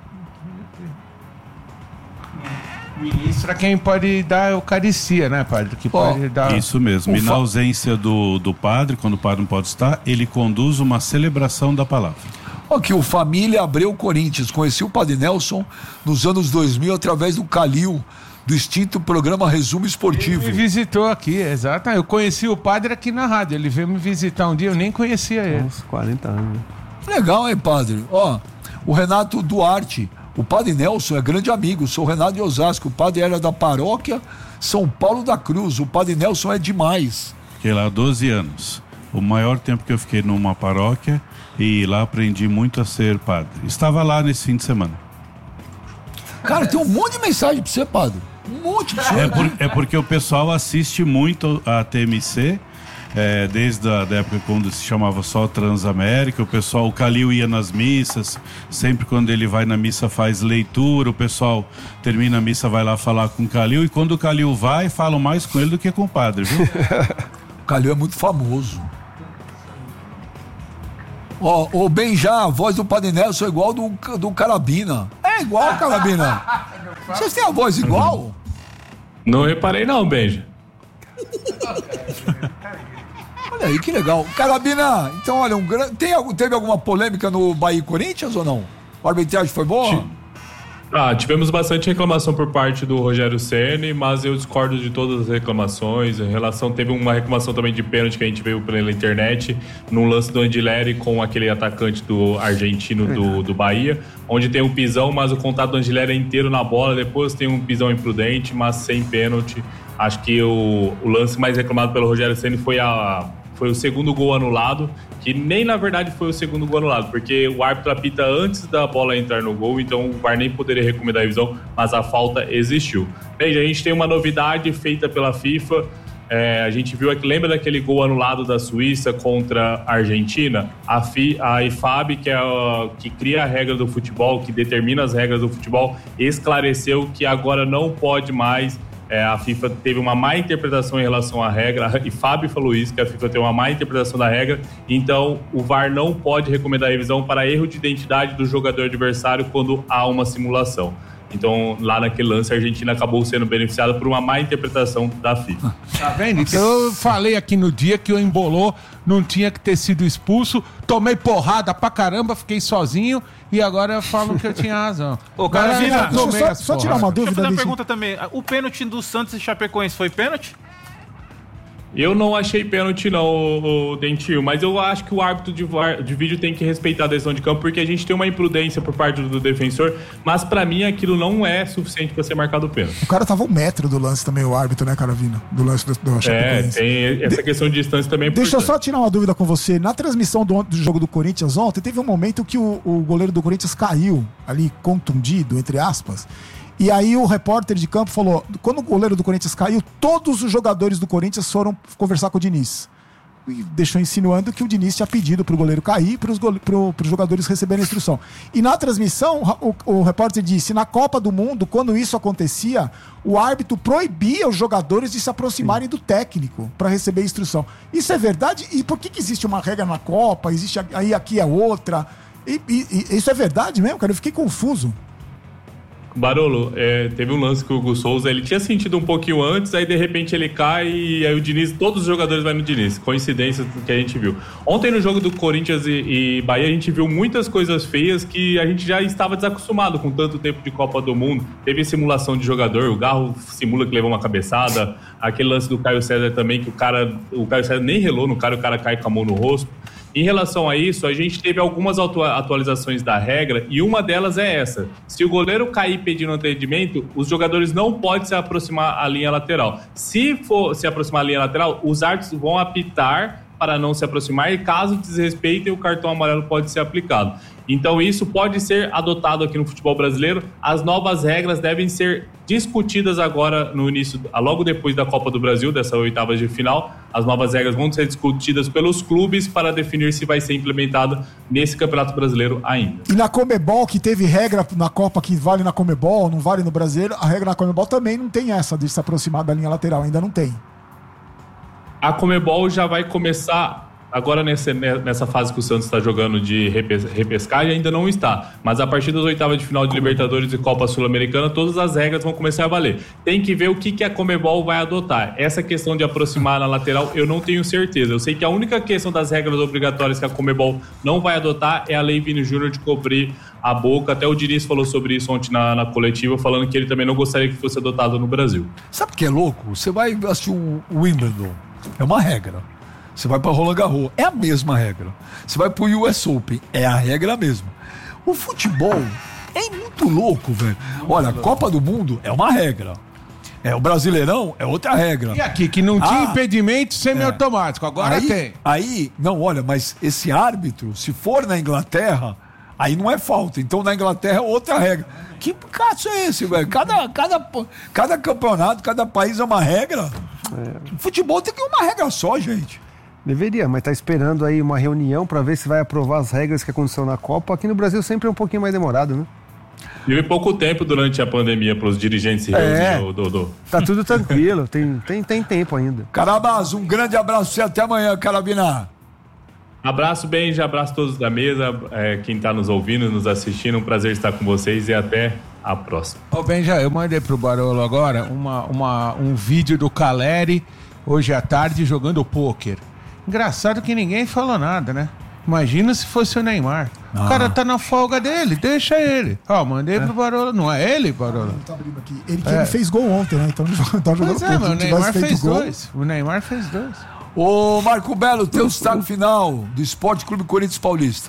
Ministro é quem pode dar a Eucaristia, né, padre? Que Ó, pode dar... Isso mesmo. o E na fa- ausência do, do padre, quando o padre não pode estar, ele conduz uma celebração da palavra. Aqui, o Família Abreu Corinthians. Conheci o Padre Nelson nos anos dois mil através do Calil, do extinto programa Resumo Esportivo. Me visitou aqui, exato. Eu conheci o padre aqui na rádio. Ele veio me visitar um dia, eu nem conhecia ele. Uns quarenta anos. Legal, hein, padre? Ó, o Renato Duarte. O Padre Nelson é grande amigo. Sou o Renato de Osasco. O padre era da paróquia São Paulo da Cruz. O Padre Nelson é demais. Fiquei lá há doze anos. O maior tempo que eu fiquei numa paróquia e lá aprendi muito a ser padre. Estava lá nesse fim de semana. Cara, tem um monte de mensagem pra você, padre. Um monte pra você. É, por- é porque o pessoal assiste muito a T M C é, desde a da época quando se chamava só Transamérica, o pessoal, o Calil ia nas missas, sempre quando ele vai na missa faz leitura, o pessoal termina a missa, vai lá falar com o Calil, e quando o Calil vai, falam mais com ele do que com o padre, viu? O Calil é muito famoso. Ó, oh, o Benjá, a voz do Padre Nelson é igual do, do Carabina. É igual, Carabina. Vocês têm a voz igual? Não reparei não, Benja. Olha aí, que legal. Carabina, então olha, um, tem, teve alguma polêmica no Bahia e Corinthians ou não? A arbitragem foi boa? Ah, tivemos bastante reclamação por parte do Rogério Ceni, mas eu discordo de todas as reclamações. Em relação, teve uma reclamação também de pênalti que a gente veio pela internet, num lance do Andileri com aquele atacante do argentino do, do Bahia, onde tem um pisão, mas o contato do Andileri é inteiro na bola, depois tem um pisão imprudente, mas sem pênalti. Acho que o, o lance mais reclamado pelo Rogério Ceni foi a... foi o segundo gol anulado, que nem na verdade foi o segundo gol anulado, porque o árbitro apita antes da bola entrar no gol, então o V A R nem poderia recomendar a revisão, mas a falta existiu. Veja, a gente tem uma novidade feita pela FIFA, é, a gente viu aqui, lembra daquele gol anulado da Suíça contra a Argentina? A, F I, a I F A B, que, é a, que cria a regra do futebol, que determina as regras do futebol, esclareceu que agora não pode mais. É, a FIFA teve uma má interpretação em relação à regra, e Fábio falou isso, que a FIFA tem uma má interpretação da regra, então o V A R não pode recomendar a revisão para erro de identidade do jogador adversário quando há uma simulação. Então, lá naquele lance, a Argentina acabou sendo beneficiada por uma má interpretação da FIFA. Tá vendo? Então, eu falei aqui no dia que o Embolô não tinha que ter sido expulso, tomei porrada pra caramba, fiquei sozinho e agora falam que eu tinha razão. Ô, Carabina, só, só tirar uma dúvida. Deixa eu fazer uma Vici. pergunta também. O pênalti do Santos e Chapecoense foi pênalti? Eu não achei pênalti não, o, o Dentinho, mas eu acho que o árbitro de, V A R, de vídeo tem que respeitar a decisão de campo, porque a gente tem uma imprudência por parte do defensor, mas pra mim aquilo não é suficiente pra ser marcado o pênalti. O cara tava um metro do lance também, o árbitro, né, Caravina? Do lance do, do É, Chapecoense. tem essa De- questão de distância também. é Deixa eu importante. só tirar uma dúvida com você. Na transmissão do, do jogo do Corinthians ontem, teve um momento que o, o goleiro do Corinthians caiu ali, contundido, entre aspas. E aí o repórter de campo falou, quando o goleiro do Corinthians caiu, todos os jogadores do Corinthians foram conversar com o Diniz. E deixou insinuando que o Diniz tinha pedido pro goleiro cair, para os pro, pros jogadores receberem a instrução. E na transmissão, o, o repórter disse, na Copa do Mundo, quando isso acontecia, o árbitro proibia os jogadores de se aproximarem do técnico para receber a instrução. Isso é verdade? E por que, que existe uma regra na Copa, existe aí aqui é outra? E, e, e isso é verdade mesmo, cara? Eu fiquei confuso. Barolo, é, teve um lance que o Hugo Souza, ele tinha sentido um pouquinho antes, aí de repente ele cai e aí o Diniz, todos os jogadores vão no Diniz. Coincidência que a gente viu. Ontem no jogo do Corinthians e, e Bahia, a gente viu muitas coisas feias que a gente já estava desacostumado com tanto tempo de Copa do Mundo. Teve simulação de jogador, o Garro simula que levou uma cabeçada, aquele lance do Caio César também, que o cara, o Caio César nem relou no cara, o cara cai com a mão no rosto. Em relação a isso, a gente teve algumas atualizações da regra e uma delas é essa. Se o goleiro cair pedindo atendimento, os jogadores não podem se aproximar à linha lateral. Se for se aproximar à linha lateral, os árbitros vão apitar para não se aproximar e caso desrespeitem, o cartão amarelo pode ser aplicado. Então isso pode ser adotado aqui no futebol brasileiro. As novas regras devem ser discutidas agora no início, logo depois da Copa do Brasil, dessa oitava de final. As novas regras vão ser discutidas pelos clubes para definir se vai ser implementada nesse Campeonato Brasileiro ainda. E na Comebol, que teve regra na Copa que vale na Comebol, não vale no Brasileiro, a regra na Comebol também não tem essa de se aproximar da linha lateral, ainda não tem. A Comebol já vai começar agora nessa, nessa fase que o Santos está jogando de repescagem, ainda não está. Mas a partir das oitavas de final de Libertadores e Copa Sul-Americana, todas as regras vão começar a valer. Tem que ver o que, que a Comebol vai adotar. Essa questão de aproximar na lateral, eu não tenho certeza. Eu sei que a única questão das regras obrigatórias que a Comebol não vai adotar é a Lei Vini Júnior de cobrir a boca. Até o Diniz falou sobre isso ontem na, na coletiva, falando que ele também não gostaria que fosse adotado no Brasil. Sabe o que é louco? Você vai assistir o Wimbledon, é uma regra. Você vai para Roland Garros, é a mesma regra. Você vai para o U S Open, é a regra mesma. O futebol é muito louco, velho. Olha, a Copa do Mundo é uma regra. É, o Brasileirão é outra regra. E aqui, que não tinha Ah, impedimento semiautomático, agora aí, tem. Aí, não, olha, mas esse árbitro, se for na Inglaterra, aí não é falta. Então na Inglaterra é outra regra. Que caso é esse, velho? Cada, cada, cada campeonato, cada país é uma regra. É. Futebol tem que ter uma regra só, gente. Deveria, mas tá esperando aí uma reunião para ver se vai aprovar as regras que aconteceu na Copa. Aqui no Brasil sempre é um pouquinho mais demorado, né? Tive pouco tempo durante a pandemia para os dirigentes se reunirem, Dodô. Tá tudo tranquilo, tem, tem, tem tempo ainda. Carabas, um grande abraço pra você, até amanhã, Carabina. Abraço, Benji, abraço a todos da mesa, é, quem tá nos ouvindo, nos assistindo, um prazer estar com vocês e até a próxima. Ô Benja, eu mandei pro Barolo agora uma, uma, um vídeo do Caleri, hoje à tarde, jogando pôquer. Engraçado que ninguém falou nada, né? Imagina se fosse o Neymar. Ah. O cara tá na folga dele, deixa ele. Ó, mandei é. pro Barolo. Não é ele, Barolo? Ele tá abrindo aqui. Ele, é. ele fez gol ontem, né? Então ele tá jogando pois é, mas o Neymar fez gol. dois. O Neymar fez dois. Ô, Marco Belo, teu destaque final do Esporte Clube Corinthians Paulista.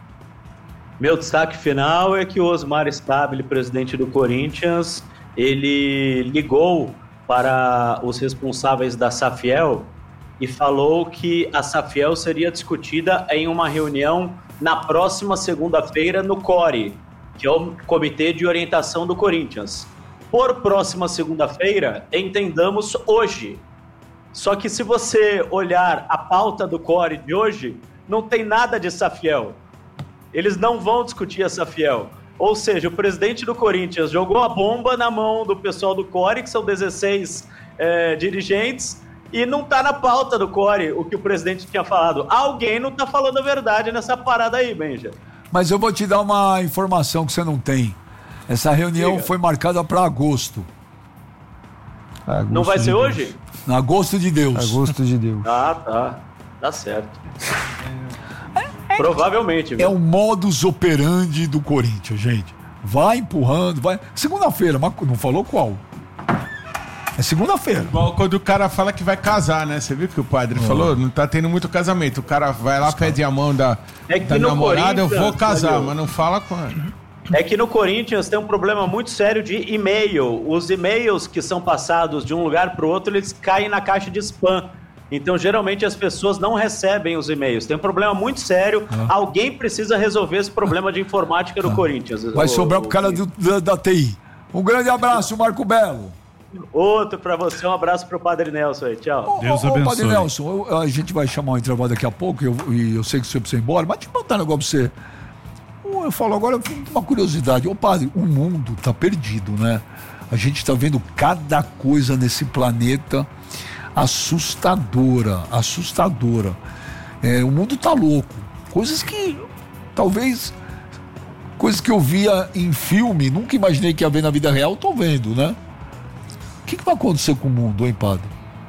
Meu destaque final é que o Osmar Stabile, presidente do Corinthians, ele ligou para os responsáveis da Safiel e falou que a Safiel seria discutida em uma reunião na próxima segunda-feira no C O R, que é o Comitê de Orientação do Corinthians. Por próxima segunda-feira, entendamos hoje. Só que se você olhar a pauta do C O R de hoje, não tem nada de Safiel. Eles não vão discutir a Safiel. Ou seja, o presidente do Corinthians jogou a bomba na mão do pessoal do C O R, que são dezesseis é, dirigentes, e não tá na pauta do C O R o que o presidente tinha falado. Alguém não tá falando a verdade nessa parada aí, Benja. Mas eu vou te dar uma informação que você não tem. Essa reunião Diga. foi marcada para agosto. agosto. Não vai ser Deus. hoje? No agosto de Deus. Agosto de Deus. Ah, tá. Tá certo. Provavelmente. Viu? É o modus operandi do Corinthians, gente. Vai empurrando, vai. Segunda-feira, mas não falou qual? É segunda-feira. Igual quando o cara fala que vai casar, né? Você viu que o padre oh. falou? Não tá tendo muito casamento. O cara vai lá, Os pede cara. a mão da, é da namorada, eu vou casar, mas não fala quando. É que no Corinthians tem um problema muito sério de e-mail. Os e-mails que são passados de um lugar para o outro, eles caem na caixa de spam. Então, geralmente, as pessoas não recebem os e-mails. Tem um problema muito sério. Ah. Alguém precisa resolver esse problema de informática do ah. Corinthians. Vai o, sobrar pro cara do, da, da T I. Um grande abraço, Marco Belo. Outro pra você, um abraço pro Padre Nelson aí, tchau. Deus ô, ô, abençoe. Padre Nelson, eu, a gente vai chamar um intervalo daqui a pouco, e eu, e eu sei que você precisa ir embora, mas deixa eu botar um negócio pra você. Eu falo agora uma curiosidade. Ô padre, o mundo tá perdido, né? A gente tá vendo cada coisa nesse planeta assustadora, assustadora. É, o mundo tá louco. Coisas que, talvez, coisas que eu via em filme, nunca imaginei que ia ver na vida real, tô vendo, né? O que, que vai acontecer com o mundo, hein, padre?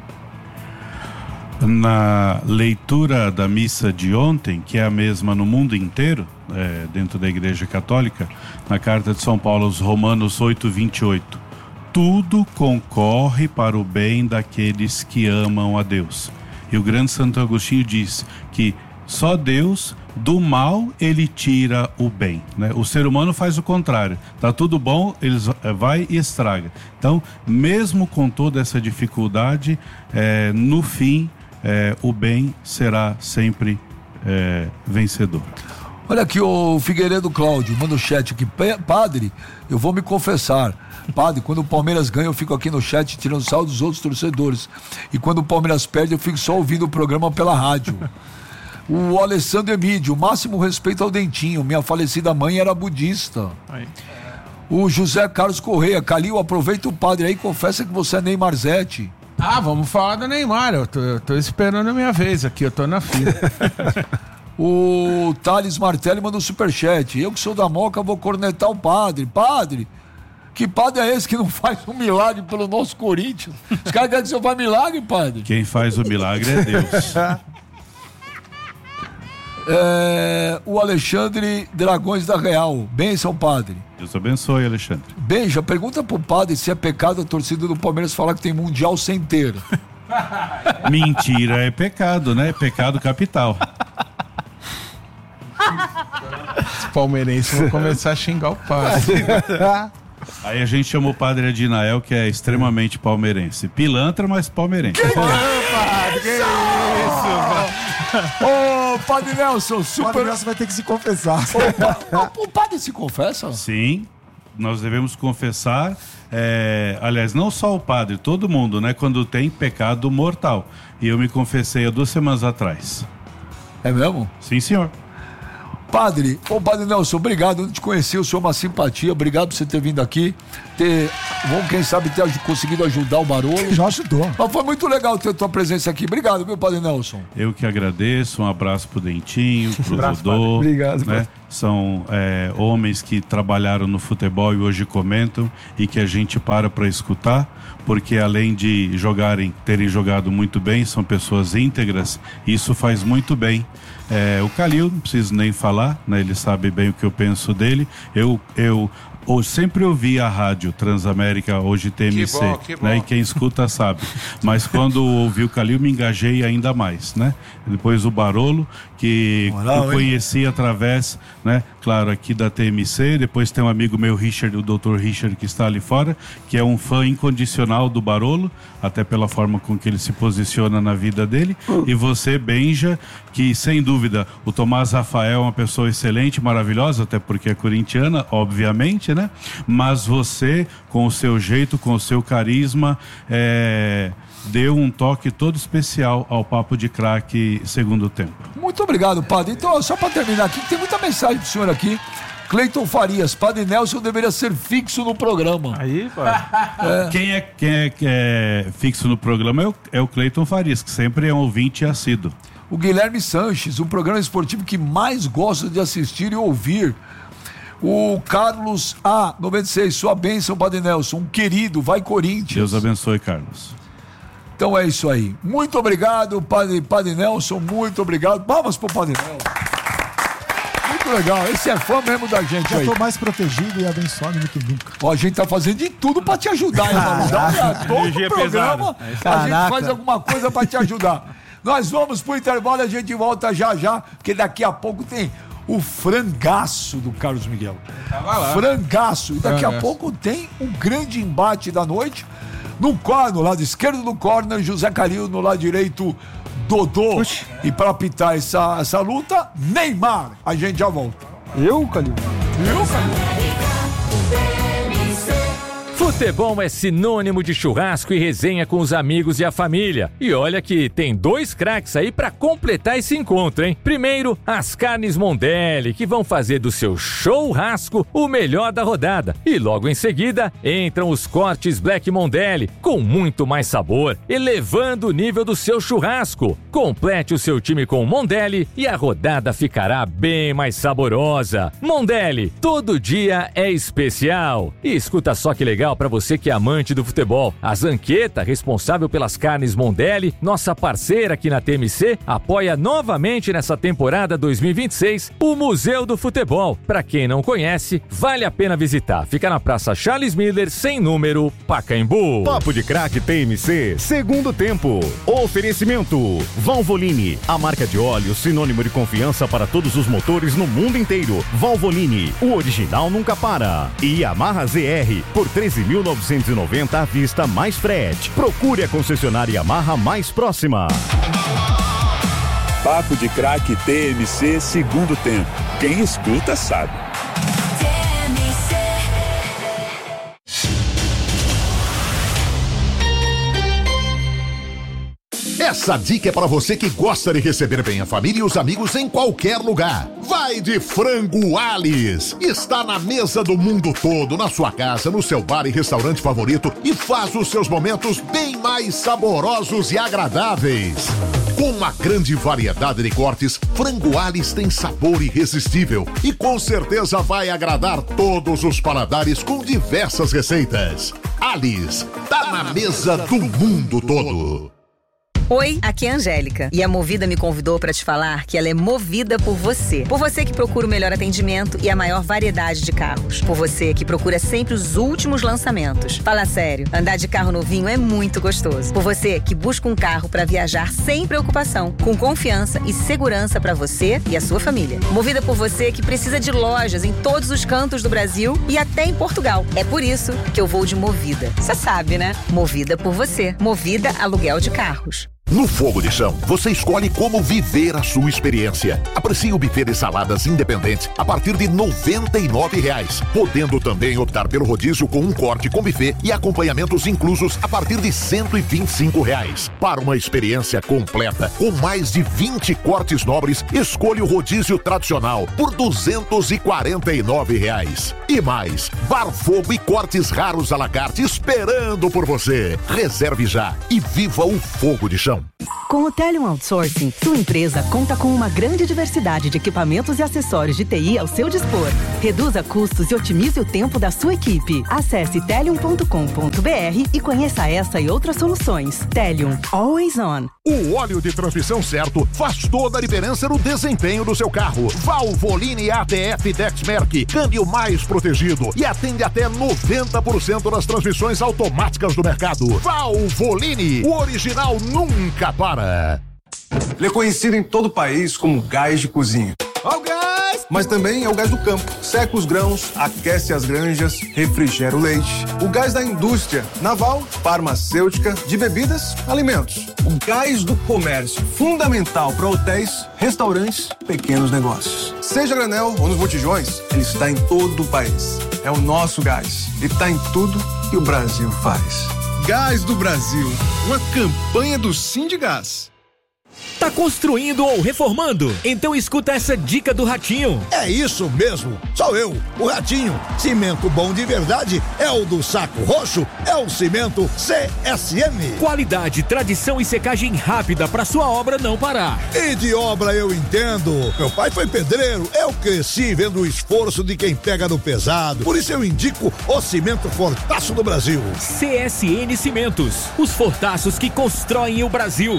Na leitura da missa de ontem, que é a mesma no mundo inteiro, é, dentro da Igreja Católica, na carta de São Paulo aos Romanos oito, vinte e oito, tudo concorre para o bem daqueles que amam a Deus. E o grande Santo Agostinho diz que só Deus, do mal, ele tira o bem, né? O ser humano faz o contrário. Tá tudo bom, ele vai e estraga. Então, mesmo com toda essa dificuldade, é, no fim, é, o bem será sempre é, vencedor. Olha aqui, o Figueiredo Cláudio, manda o chat aqui. Padre, eu vou me confessar. Padre, quando o Palmeiras ganha, eu fico aqui no chat tirando sal dos outros torcedores. E quando o Palmeiras perde, eu fico só ouvindo o programa pela rádio. O Alessandro Emídio, máximo respeito ao Dentinho. Minha falecida mãe era budista. Aí. O José Carlos Correia, Calil, aproveita o padre aí e confessa que você é Neymarzete. Ah, vamos falar do Neymar. Eu tô, eu tô esperando a minha vez aqui, eu tô na fila. O Thales Martelli manda um superchat. Eu que sou da Moca vou cornetar o padre. Padre, que padre é esse que não faz um milagre pelo nosso Corinthians? Os caras querem que você faça milagre, padre? Quem faz o milagre é Deus. É, o Alexandre Dragões da Real. Bênção, padre. Deus abençoe, Alexandre. Beija, pergunta pro padre se é pecado a torcida do Palmeiras falar que tem mundial sem ter. Mentira é pecado, né? É pecado capital. Os palmeirenses vão começar a xingar o padre. Aí a gente chama o padre Adinael, que é extremamente palmeirense. Pilantra, mas palmeirense. Que padre, que isso, Ô, padre Nelson, super... O padre Nelson vai ter que se confessar. O, o, o padre se confessa? Sim. nós devemos confessar, é, aliás, não só o padre, todo mundo, né? Quando tem pecado mortal. E eu me confessei há duas semanas atrás. É mesmo? Sim, senhor. Padre, ô Padre Nelson, obrigado, eu te conheci, o senhor é uma simpatia, obrigado por você ter vindo aqui, ter, bom, quem sabe ter aj- conseguido ajudar o Barolo. Já ajudou. Mas foi muito legal ter a tua presença aqui, obrigado, viu, Padre Nelson? Eu que agradeço, um abraço pro Dentinho, pro Abraço, Dodô. Obrigado, né? São é, homens que trabalharam no futebol e hoje comentam e que a gente para para escutar, porque além de jogarem, terem jogado muito bem, são pessoas íntegras, e isso faz muito bem. É, o Calil, não preciso nem falar, né? Ele sabe bem o que eu penso dele. Eu, eu, eu sempre ouvi a rádio Transamérica, hoje T M C, Que bom, que bom. né? E quem escuta sabe. Mas quando ouvi o Calil, me engajei ainda mais, né? Depois o Barolo, que Moral, eu conheci através, né? Claro, aqui da T M C. Depois tem um amigo meu, Richard, o doutor Richard, que está ali fora, que é um fã incondicional do Barolo, até pela forma com que ele se posiciona na vida dele. E você, Benja, que sem dúvida o Tomás Rafael é uma pessoa excelente, maravilhosa, até porque é corintiana, obviamente, né? Mas você, com o seu jeito, com o seu carisma, é... deu um toque todo especial ao Papo de Craque segundo tempo. Muito obrigado, Padre. Então, só para terminar aqui, tem muita mensagem pro senhor aqui. Cleiton Farias, Padre Nelson deveria ser fixo no programa. Aí, padre. Quem, é, quem é, que é fixo no programa é o, é o Cleiton Farias, que sempre é um ouvinte assíduo. O Guilherme Sanches, o programa esportivo que mais gosto de assistir e ouvir. O Carlos A, noventa e seis, sua bênção, Padre Nelson, um querido, vai Corinthians. Deus abençoe, Carlos. Então é isso aí. Muito obrigado, Padre, Padre Nelson, muito obrigado. Palmas pro Padre Nelson. Muito legal, esse é fã mesmo da gente Já aí. tô mais protegido e abençoado do que nunca. Ó, a gente tá fazendo de tudo pra te ajudar, hein, Malu? Dá uma olhada, todo Energia programa pesada. a gente Caraca. faz alguma coisa pra te ajudar. Nós vamos pro intervalo, a gente volta já já, porque daqui a pouco tem o frangaço do Carlos Miguel. Frangaço. E daqui a Frangaço. pouco tem um grande embate da noite. No corner, no lado esquerdo do corner, José Calil, no lado direito, Dodô. E pra apitar essa, essa luta, Neymar. A gente já volta. Eu, Calil? Viu, Calil? Futebol é sinônimo de churrasco e resenha com os amigos e a família. E olha que tem dois craques aí pra completar esse encontro, hein? Primeiro, as carnes Mondelli, que vão fazer do seu churrasco o melhor da rodada. E logo em seguida, entram os cortes Black Mondelli, com muito mais sabor, elevando o nível do seu churrasco. Complete o seu time com Mondelli e a rodada ficará bem mais saborosa. Mondelli, todo dia é especial. E escuta só que legal para você que é amante do futebol. A Zanqueta, responsável pelas carnes Mondelli, nossa parceira aqui na T M C, apoia novamente nessa temporada dois mil e vinte e seis o Museu do Futebol. Para quem não conhece, vale a pena visitar. Fica na Praça Charles Miller, sem número, Pacaembu. Papo de Craque T M C, segundo tempo. Oferecimento Valvoline, a marca de óleo sinônimo de confiança para todos os motores no mundo inteiro. Valvoline, o original nunca para. E Yamaha Z R, por treze mil novecentos e noventa à vista mais frete. Procure a concessionária Yamaha mais próxima. Papo de Craque T M C, segundo tempo. Quem escuta sabe. Essa dica é para você que gosta de receber bem a família e os amigos em qualquer lugar. Vai de Frango Alice. Está na mesa do mundo todo, na sua casa, no seu bar e restaurante favorito e faz os seus momentos bem mais saborosos e agradáveis. Com uma grande variedade de cortes, Frango Alice tem sabor irresistível e com certeza vai agradar todos os paladares com diversas receitas. Alice, tá na mesa do mundo todo. Oi, aqui é a Angélica e a Movida me convidou para te falar que ela é movida por você. Por você que procura o melhor atendimento e a maior variedade de carros. Por você que procura sempre os últimos lançamentos. Fala sério, andar de carro novinho é muito gostoso. Por você que busca um carro para viajar sem preocupação, com confiança e segurança para você e a sua família. Movida por você que precisa de lojas em todos os cantos do Brasil e até em Portugal. É por isso que eu vou de Movida. Você sabe, né? Movida por você. Movida Aluguel de Carros. No Fogo de Chão, você escolhe como viver a sua experiência. Aprecie o buffet de saladas independente a partir de noventa e nove reais, podendo também optar pelo rodízio com um corte com buffet e acompanhamentos inclusos a partir de cento e vinte e cinco reais. Para uma experiência completa, com mais de vinte cortes nobres, escolha o rodízio tradicional por duzentos e quarenta e nove reais. E mais, Bar Fogo e cortes raros à la carte esperando por você. Reserve já e viva o Fogo de Chão. Com o Telium Outsourcing, sua empresa conta com uma grande diversidade de equipamentos e acessórios de T I ao seu dispor. Reduza custos e otimize o tempo da sua equipe. Acesse telium ponto com ponto b r e conheça essa e outras soluções. Telium, always on. O óleo de transmissão certo faz toda a diferença no desempenho do seu carro. Valvoline A T F Dexmerc, câmbio mais protegido e atende até noventa por cento das transmissões automáticas do mercado. Valvoline, o original nunca para. Ele é conhecido em todo o país como gás de cozinha. Ó o gás! Mas também é o gás do campo. Seca os grãos, aquece as granjas, refrigera o leite. O gás da indústria naval, farmacêutica, de bebidas, alimentos. O gás do comércio, fundamental para hotéis, restaurantes, pequenos negócios. Seja granel ou nos botijões, ele está em todo o país. É o nosso gás e está em tudo que o Brasil faz. Gás do Brasil, uma campanha do Sindigás. Tá construindo ou reformando? Então escuta essa dica do Ratinho. É isso mesmo, sou eu, o Ratinho. Cimento bom de verdade é o do Saco Roxo, é o cimento C S M. Qualidade, tradição e secagem rápida para sua obra não parar. E de obra eu entendo. Meu pai foi pedreiro, eu cresci vendo o esforço de quem pega no pesado. Por isso eu indico o cimento Fortaço do Brasil. C S N Cimentos, os fortaços que constroem o Brasil.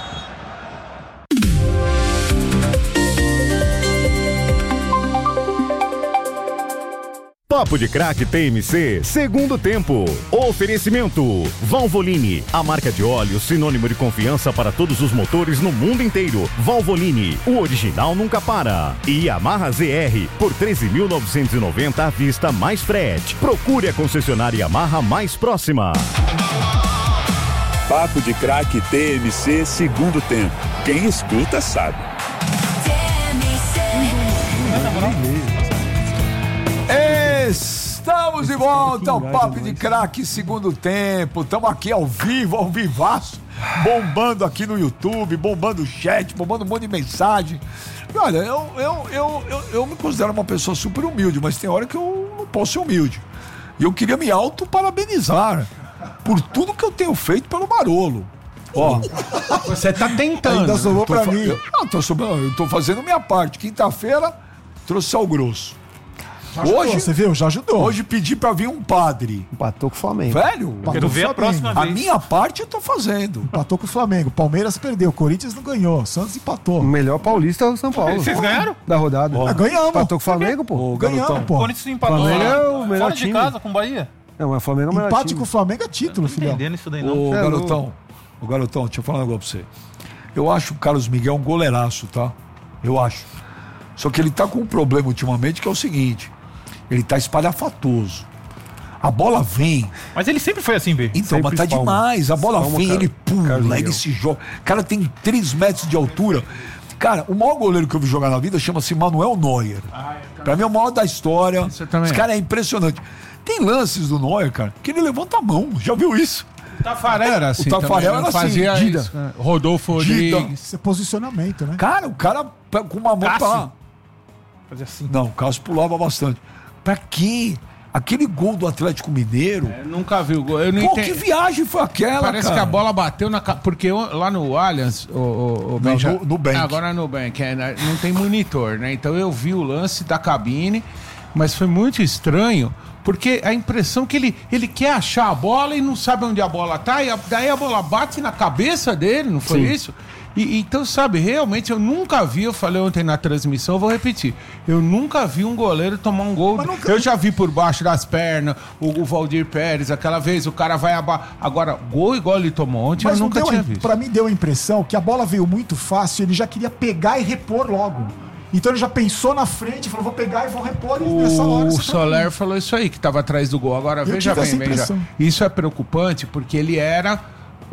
Papo de Craque T M C, segundo tempo. Oferecimento: Valvoline, a marca de óleo sinônimo de confiança para todos os motores no mundo inteiro. Valvoline, o original nunca para. E Yamaha Z R, por treze mil novecentos e noventa à vista mais frete. Procure a concessionária Yamaha mais próxima. Papo de Craque T M C, segundo tempo. Quem escuta sabe. Estamos de volta ao Papo de Craque segundo tempo. Estamos aqui ao vivo, ao vivaço, bombando aqui no YouTube, bombando o chat, bombando um monte de mensagem. E olha, eu, eu, eu, eu, eu me considero uma pessoa super humilde, mas tem hora que eu não posso ser humilde. E eu queria me auto-parabenizar por tudo que eu tenho feito pelo Barolo. Ó, você tá tentando. Ainda sobrou pra fa... mim. Eu, não, tô sobrando, eu tô fazendo minha parte. Quinta-feira, trouxe sal grosso. Ajudou, hoje, você viu? Já ajudou. Hoje pedi pra vir um padre. Empatou com o Flamengo. Velho, eu quero ver a próxima a vez. A minha parte eu tô fazendo. Empatou com o Flamengo. Palmeiras perdeu. Corinthians não ganhou. O Santos empatou. O melhor paulista é o São Paulo. Vocês ganharam? Da rodada. Oh. Ah, ganhamos. Empatou com o Flamengo, pô. Oh, ganhamos, pô. O Corinthians empatou Flamengo lá. É o melhor Fora time. de casa com o Bahia. Não, mas o Flamengo é o melhor Empate time. com o Flamengo é título, filhão. Não tô entendendo isso daí, não. Ô, é garotão. Ô, garotão, deixa eu falar um negócio pra você. Eu acho o Carlos Miguel um goleiraço, tá? Eu acho. Só que ele tá com um problema ultimamente que é o seguinte. Ele tá espalhafatoso. A bola vem. Mas ele sempre foi assim, B. Então, sempre mas tá espalma. demais. A bola Espalma, vem, cara. ele pula, Carlos ele Miguel. se joga. O cara tem três metros de altura. Cara, o maior goleiro que eu vi jogar na vida chama-se Manuel Neuer. Ah, é, pra mim é o maior da história. Esse cara é impressionante. Tem lances do Neuer, cara, que ele levanta a mão. Já viu isso? O Tafarel era assim. O Tafarel também, era assim. fazia Dida. isso, né? Rodolfo Dida. Rodrigues. Isso é posicionamento, né? Cara, o cara com uma mão pra lá. Fazia assim. Não, o Cássio pulava bastante. Pra quê? Aquele gol do Atlético Mineiro. É, nunca vi o gol. Eu não Pô, entendi. que viagem foi aquela, Parece cara? que a bola bateu na. ca- Porque o- lá no Allianz, o, o, o Não, Benja- no- no Bank. Agora no Bank, é, né, não tem monitor, né? Então eu vi o lance da cabine, mas foi muito estranho, porque a impressão que ele, ele quer achar a bola e não sabe onde a bola tá, e a- daí a bola bate na cabeça dele, não foi Sim. isso? E, então, sabe, realmente eu nunca vi, eu falei ontem na transmissão, eu vou repetir, eu nunca vi um goleiro tomar um gol. nunca- Eu já vi por baixo das pernas, o, o Valdir Pérez, aquela vez, o cara vai abaixo. Agora, gol igual ele tomou ontem, Mas eu não nunca deu, tinha a- visto. pra mim deu a impressão que a bola veio muito fácil, ele já queria pegar e repor logo. Então ele já pensou na frente, falou, vou pegar e vou repor e nessa hora. O você tá Soler falou isso aí, que estava atrás do gol. Agora, Eu veja tive bem, essa veja. impressão. Isso é preocupante porque ele era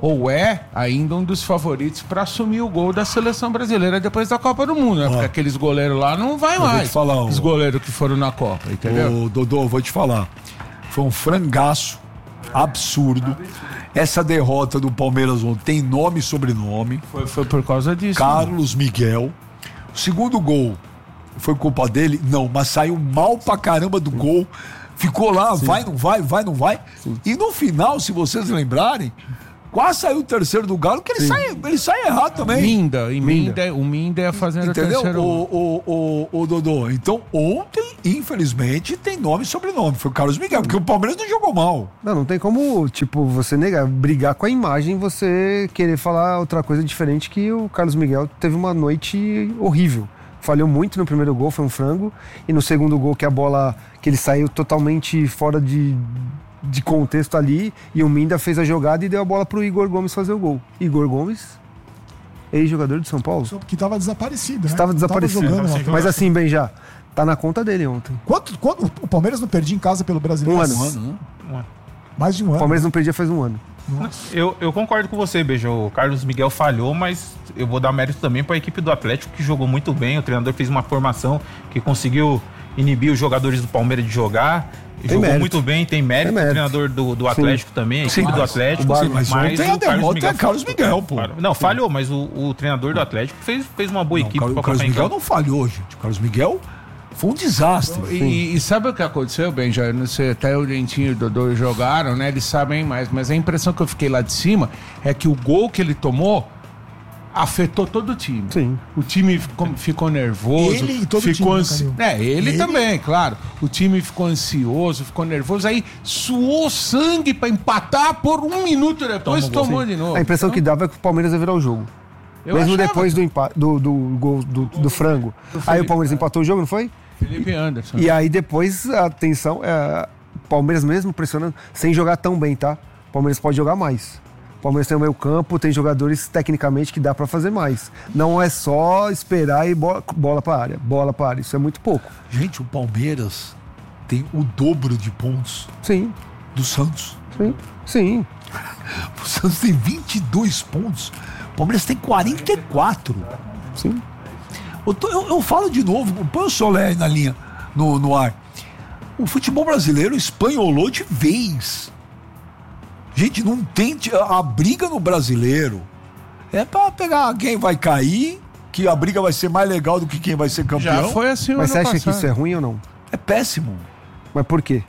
ou é ainda um dos favoritos para assumir o gol da seleção brasileira depois da Copa do Mundo, né? Porque aqueles goleiros lá não vai eu mais. vou te falar, os goleiros que foram na Copa, entendeu? Ô, Dodô, vou te falar. Foi um frangaço absurdo. Essa derrota do Palmeiras ontem tem nome e sobrenome. Foi, foi por causa disso. Carlos né? Miguel. O segundo gol foi culpa dele? Não, mas saiu mal pra caramba do gol. Ficou lá, Sim. vai, não vai, vai, não vai. Sim. E no final, se vocês lembrarem, quase saiu o terceiro do Galo, que ele, sai, ele sai errado também. Minda, e Minda, o Minda é fazendo Entendeu? o terceiro. O, o, o, o Dodô. Então, ontem, infelizmente, tem nome e sobrenome. Foi o Carlos Miguel, porque o Palmeiras não jogou mal. Não, não tem como, tipo, você negar, brigar com a imagem, você querer falar outra coisa diferente, que o Carlos Miguel teve uma noite horrível. Falhou muito no primeiro gol, foi um frango. E no segundo gol, que a bola, que ele saiu totalmente fora de, de contexto ali, e o Minda fez a jogada e deu a bola pro Igor Gomes fazer o gol. Igor Gomes, ex-jogador de São Paulo. Que estava desaparecido, né? Estava desaparecido. Tava jogando, Mas assim, bem já, tá na conta dele ontem. Quanto, quanto, o Palmeiras não perdia em casa pelo Brasileiro? Um ano. Um ano, né? Mais de um ano. O Palmeiras não perdia faz um ano. Eu, eu concordo com você, Beijo. O Carlos Miguel falhou, mas eu vou dar mérito também para a equipe do Atlético, que jogou muito bem. O treinador fez uma formação que conseguiu inibir os jogadores do Palmeiras de jogar. Tem jogou mérito. muito bem, tem mérito. Tem mérito. O treinador do, do Atlético Sim. também, a equipe Sim, do Atlético. Sim, mas mas o Carlos Miguel, é Carlos Miguel, pô. Não, falhou, mas o, o treinador do Atlético fez, fez uma boa não, equipe. O Carlos Miguel não falhou, gente. O Carlos Miguel foi um desastre. E, e sabe o que aconteceu, Ben? Já não sei, até o Dentinho e o Dodô jogaram, né? Eles sabem mais, mas a impressão que eu fiquei lá de cima é que o gol que ele tomou afetou todo o time. Sim. O time ficou, ficou nervoso. Ele e todo ficou o time. Ansi... É, ele, ele também, claro. O time ficou ansioso, ficou nervoso. Aí suou sangue pra empatar por um minuto depois tomou, tomou de novo. A impressão então... que dava é que o Palmeiras ia virar o jogo. Eu Mesmo achava. depois do, empa... do, do gol do, do frango. Aí o Palmeiras empatou o jogo, não foi? Felipe Anderson. E aí depois, atenção, é, Palmeiras mesmo pressionando, sem jogar tão bem, tá? Palmeiras pode jogar mais. Palmeiras tem o meio campo, tem jogadores tecnicamente que dá pra fazer mais. Não é só esperar e bola, bola pra área, bola pra área. Isso é muito pouco. Gente, o Palmeiras tem o dobro de pontos Sim. do Santos. Sim, sim. O Santos tem vinte e dois pontos. O Palmeiras tem quarenta e quatro. Sim. Eu, tô, eu, eu falo de novo, põe o Solé aí na linha, no, no ar. O futebol brasileiro espanholou de vez. Gente, não tem. A briga no brasileiro é pra pegar quem vai cair, que a briga vai ser mais legal do que quem vai ser campeão. Já foi assim. Mas você acha passado. que isso é ruim ou não? É péssimo. Mas por quê?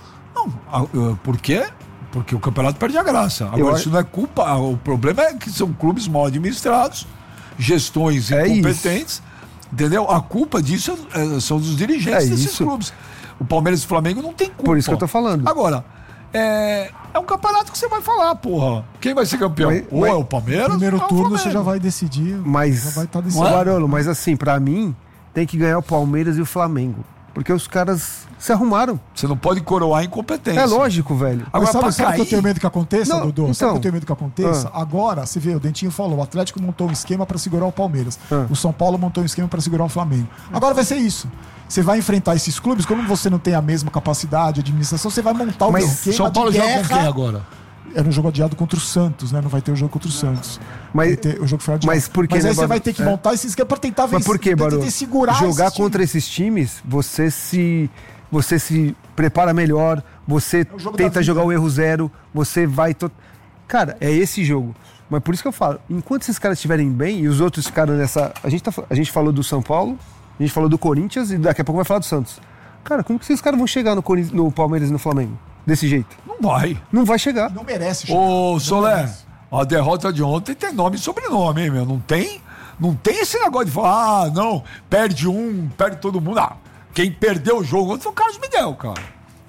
Não, por quê? Porque o campeonato perde a graça. Agora, eu... isso não é culpa. O problema é que são clubes mal administrados, gestões é incompetentes. Isso. Entendeu? A culpa disso é, são dos dirigentes é desses isso. clubes. O Palmeiras e o Flamengo não tem culpa. Por isso que eu tô falando. Agora, é, é um campeonato que você vai falar, porra. Quem vai ser campeão? Mas, ou mas, é o Palmeiras? Primeiro ou turno é o você já vai decidir. Mas, já vai estar tá decidindo. Barolo, mas assim, pra mim, tem que ganhar o Palmeiras e o Flamengo. Porque os caras se arrumaram. Você não pode coroar a incompetência. É lógico, velho. Agora, sabe, sabe que eu tenho medo que aconteça, não, Dudu? Então, sabe que eu tenho medo que aconteça? Ah. Agora, você vê, o Dentinho falou, o Atlético montou um esquema pra segurar o Palmeiras. Ah. O São Paulo montou um esquema pra segurar o Flamengo. Agora vai ser isso. Você vai enfrentar esses clubes, como você não tem a mesma capacidade de administração, você vai montar o Mas esquema São Paulo de joga guerra. com quem agora? Era um jogo adiado contra o Santos, né? Não vai ter o jogo contra o Santos. Mas, ter, o jogo foi adiado. Mas, por que, mas aí né, você vai ter que montar é? esse esquema pra tentar vencer. Mas por que, Barô? segurar Jogar esses contra esses times, você se, você se prepara melhor, você é tenta jogar o erro zero, você vai... To... Cara, é esse jogo. Mas por isso que eu falo, enquanto esses caras estiverem bem e os outros ficaram nessa... A gente, tá, a gente falou do São Paulo, a gente falou do Corinthians e daqui a pouco vai falar do Santos. Cara, como que esses caras vão chegar no, Corinthians, no Palmeiras e no Flamengo? Desse jeito? Não vai. Não vai chegar. Não merece chegar. Ô, não Solé, merece. A derrota de ontem tem nome e sobrenome, hein, meu? Não tem, não tem esse negócio de falar, ah, não, perde um, perde todo mundo. Ah, quem perdeu o jogo ontem foi o Carlos Miguel, cara.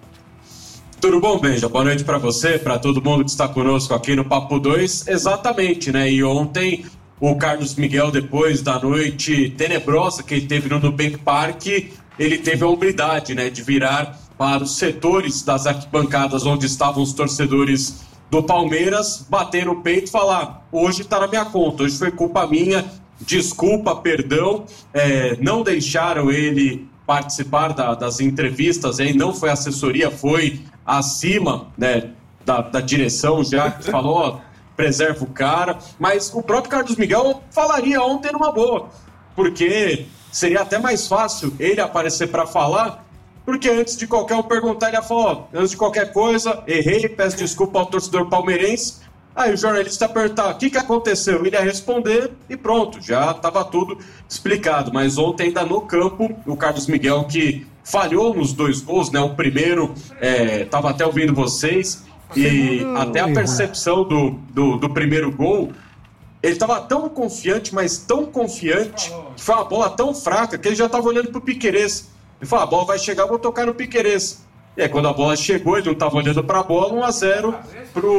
Tudo bom, Benja? Boa noite pra você, pra todo mundo que está conosco aqui no Papo dois. Exatamente, né? E ontem o Carlos Miguel, depois da noite tenebrosa que ele teve no Nubank Park, ele teve a humildade, né, de virar para os setores das arquibancadas onde estavam os torcedores do Palmeiras, bater no peito e falar, hoje está na minha conta, hoje foi culpa minha, desculpa, perdão, é, não deixaram ele participar da, das entrevistas, aí não foi assessoria, foi acima, né, da, da direção já, que falou, ó, preserva o cara, mas o próprio Carlos Miguel falaria ontem numa boa, porque seria até mais fácil ele aparecer para falar, porque antes de qualquer um perguntar, ele ia falar, ó, antes de qualquer coisa, errei, peço desculpa ao torcedor palmeirense. Aí o jornalista perguntar o que, que aconteceu, ele ia responder e pronto, já estava tudo explicado. Mas ontem ainda no campo, o Carlos Miguel, que falhou nos dois gols, né? O primeiro, estava é, até ouvindo vocês, e até a percepção do, do, do primeiro gol, ele estava tão confiante, mas tão confiante, que foi uma bola tão fraca que ele já estava olhando para o Piquerez. Ele falou, a bola vai chegar, eu vou tocar no Piquerez. E aí quando a bola chegou, ele não estava olhando para a bola, um a zero pro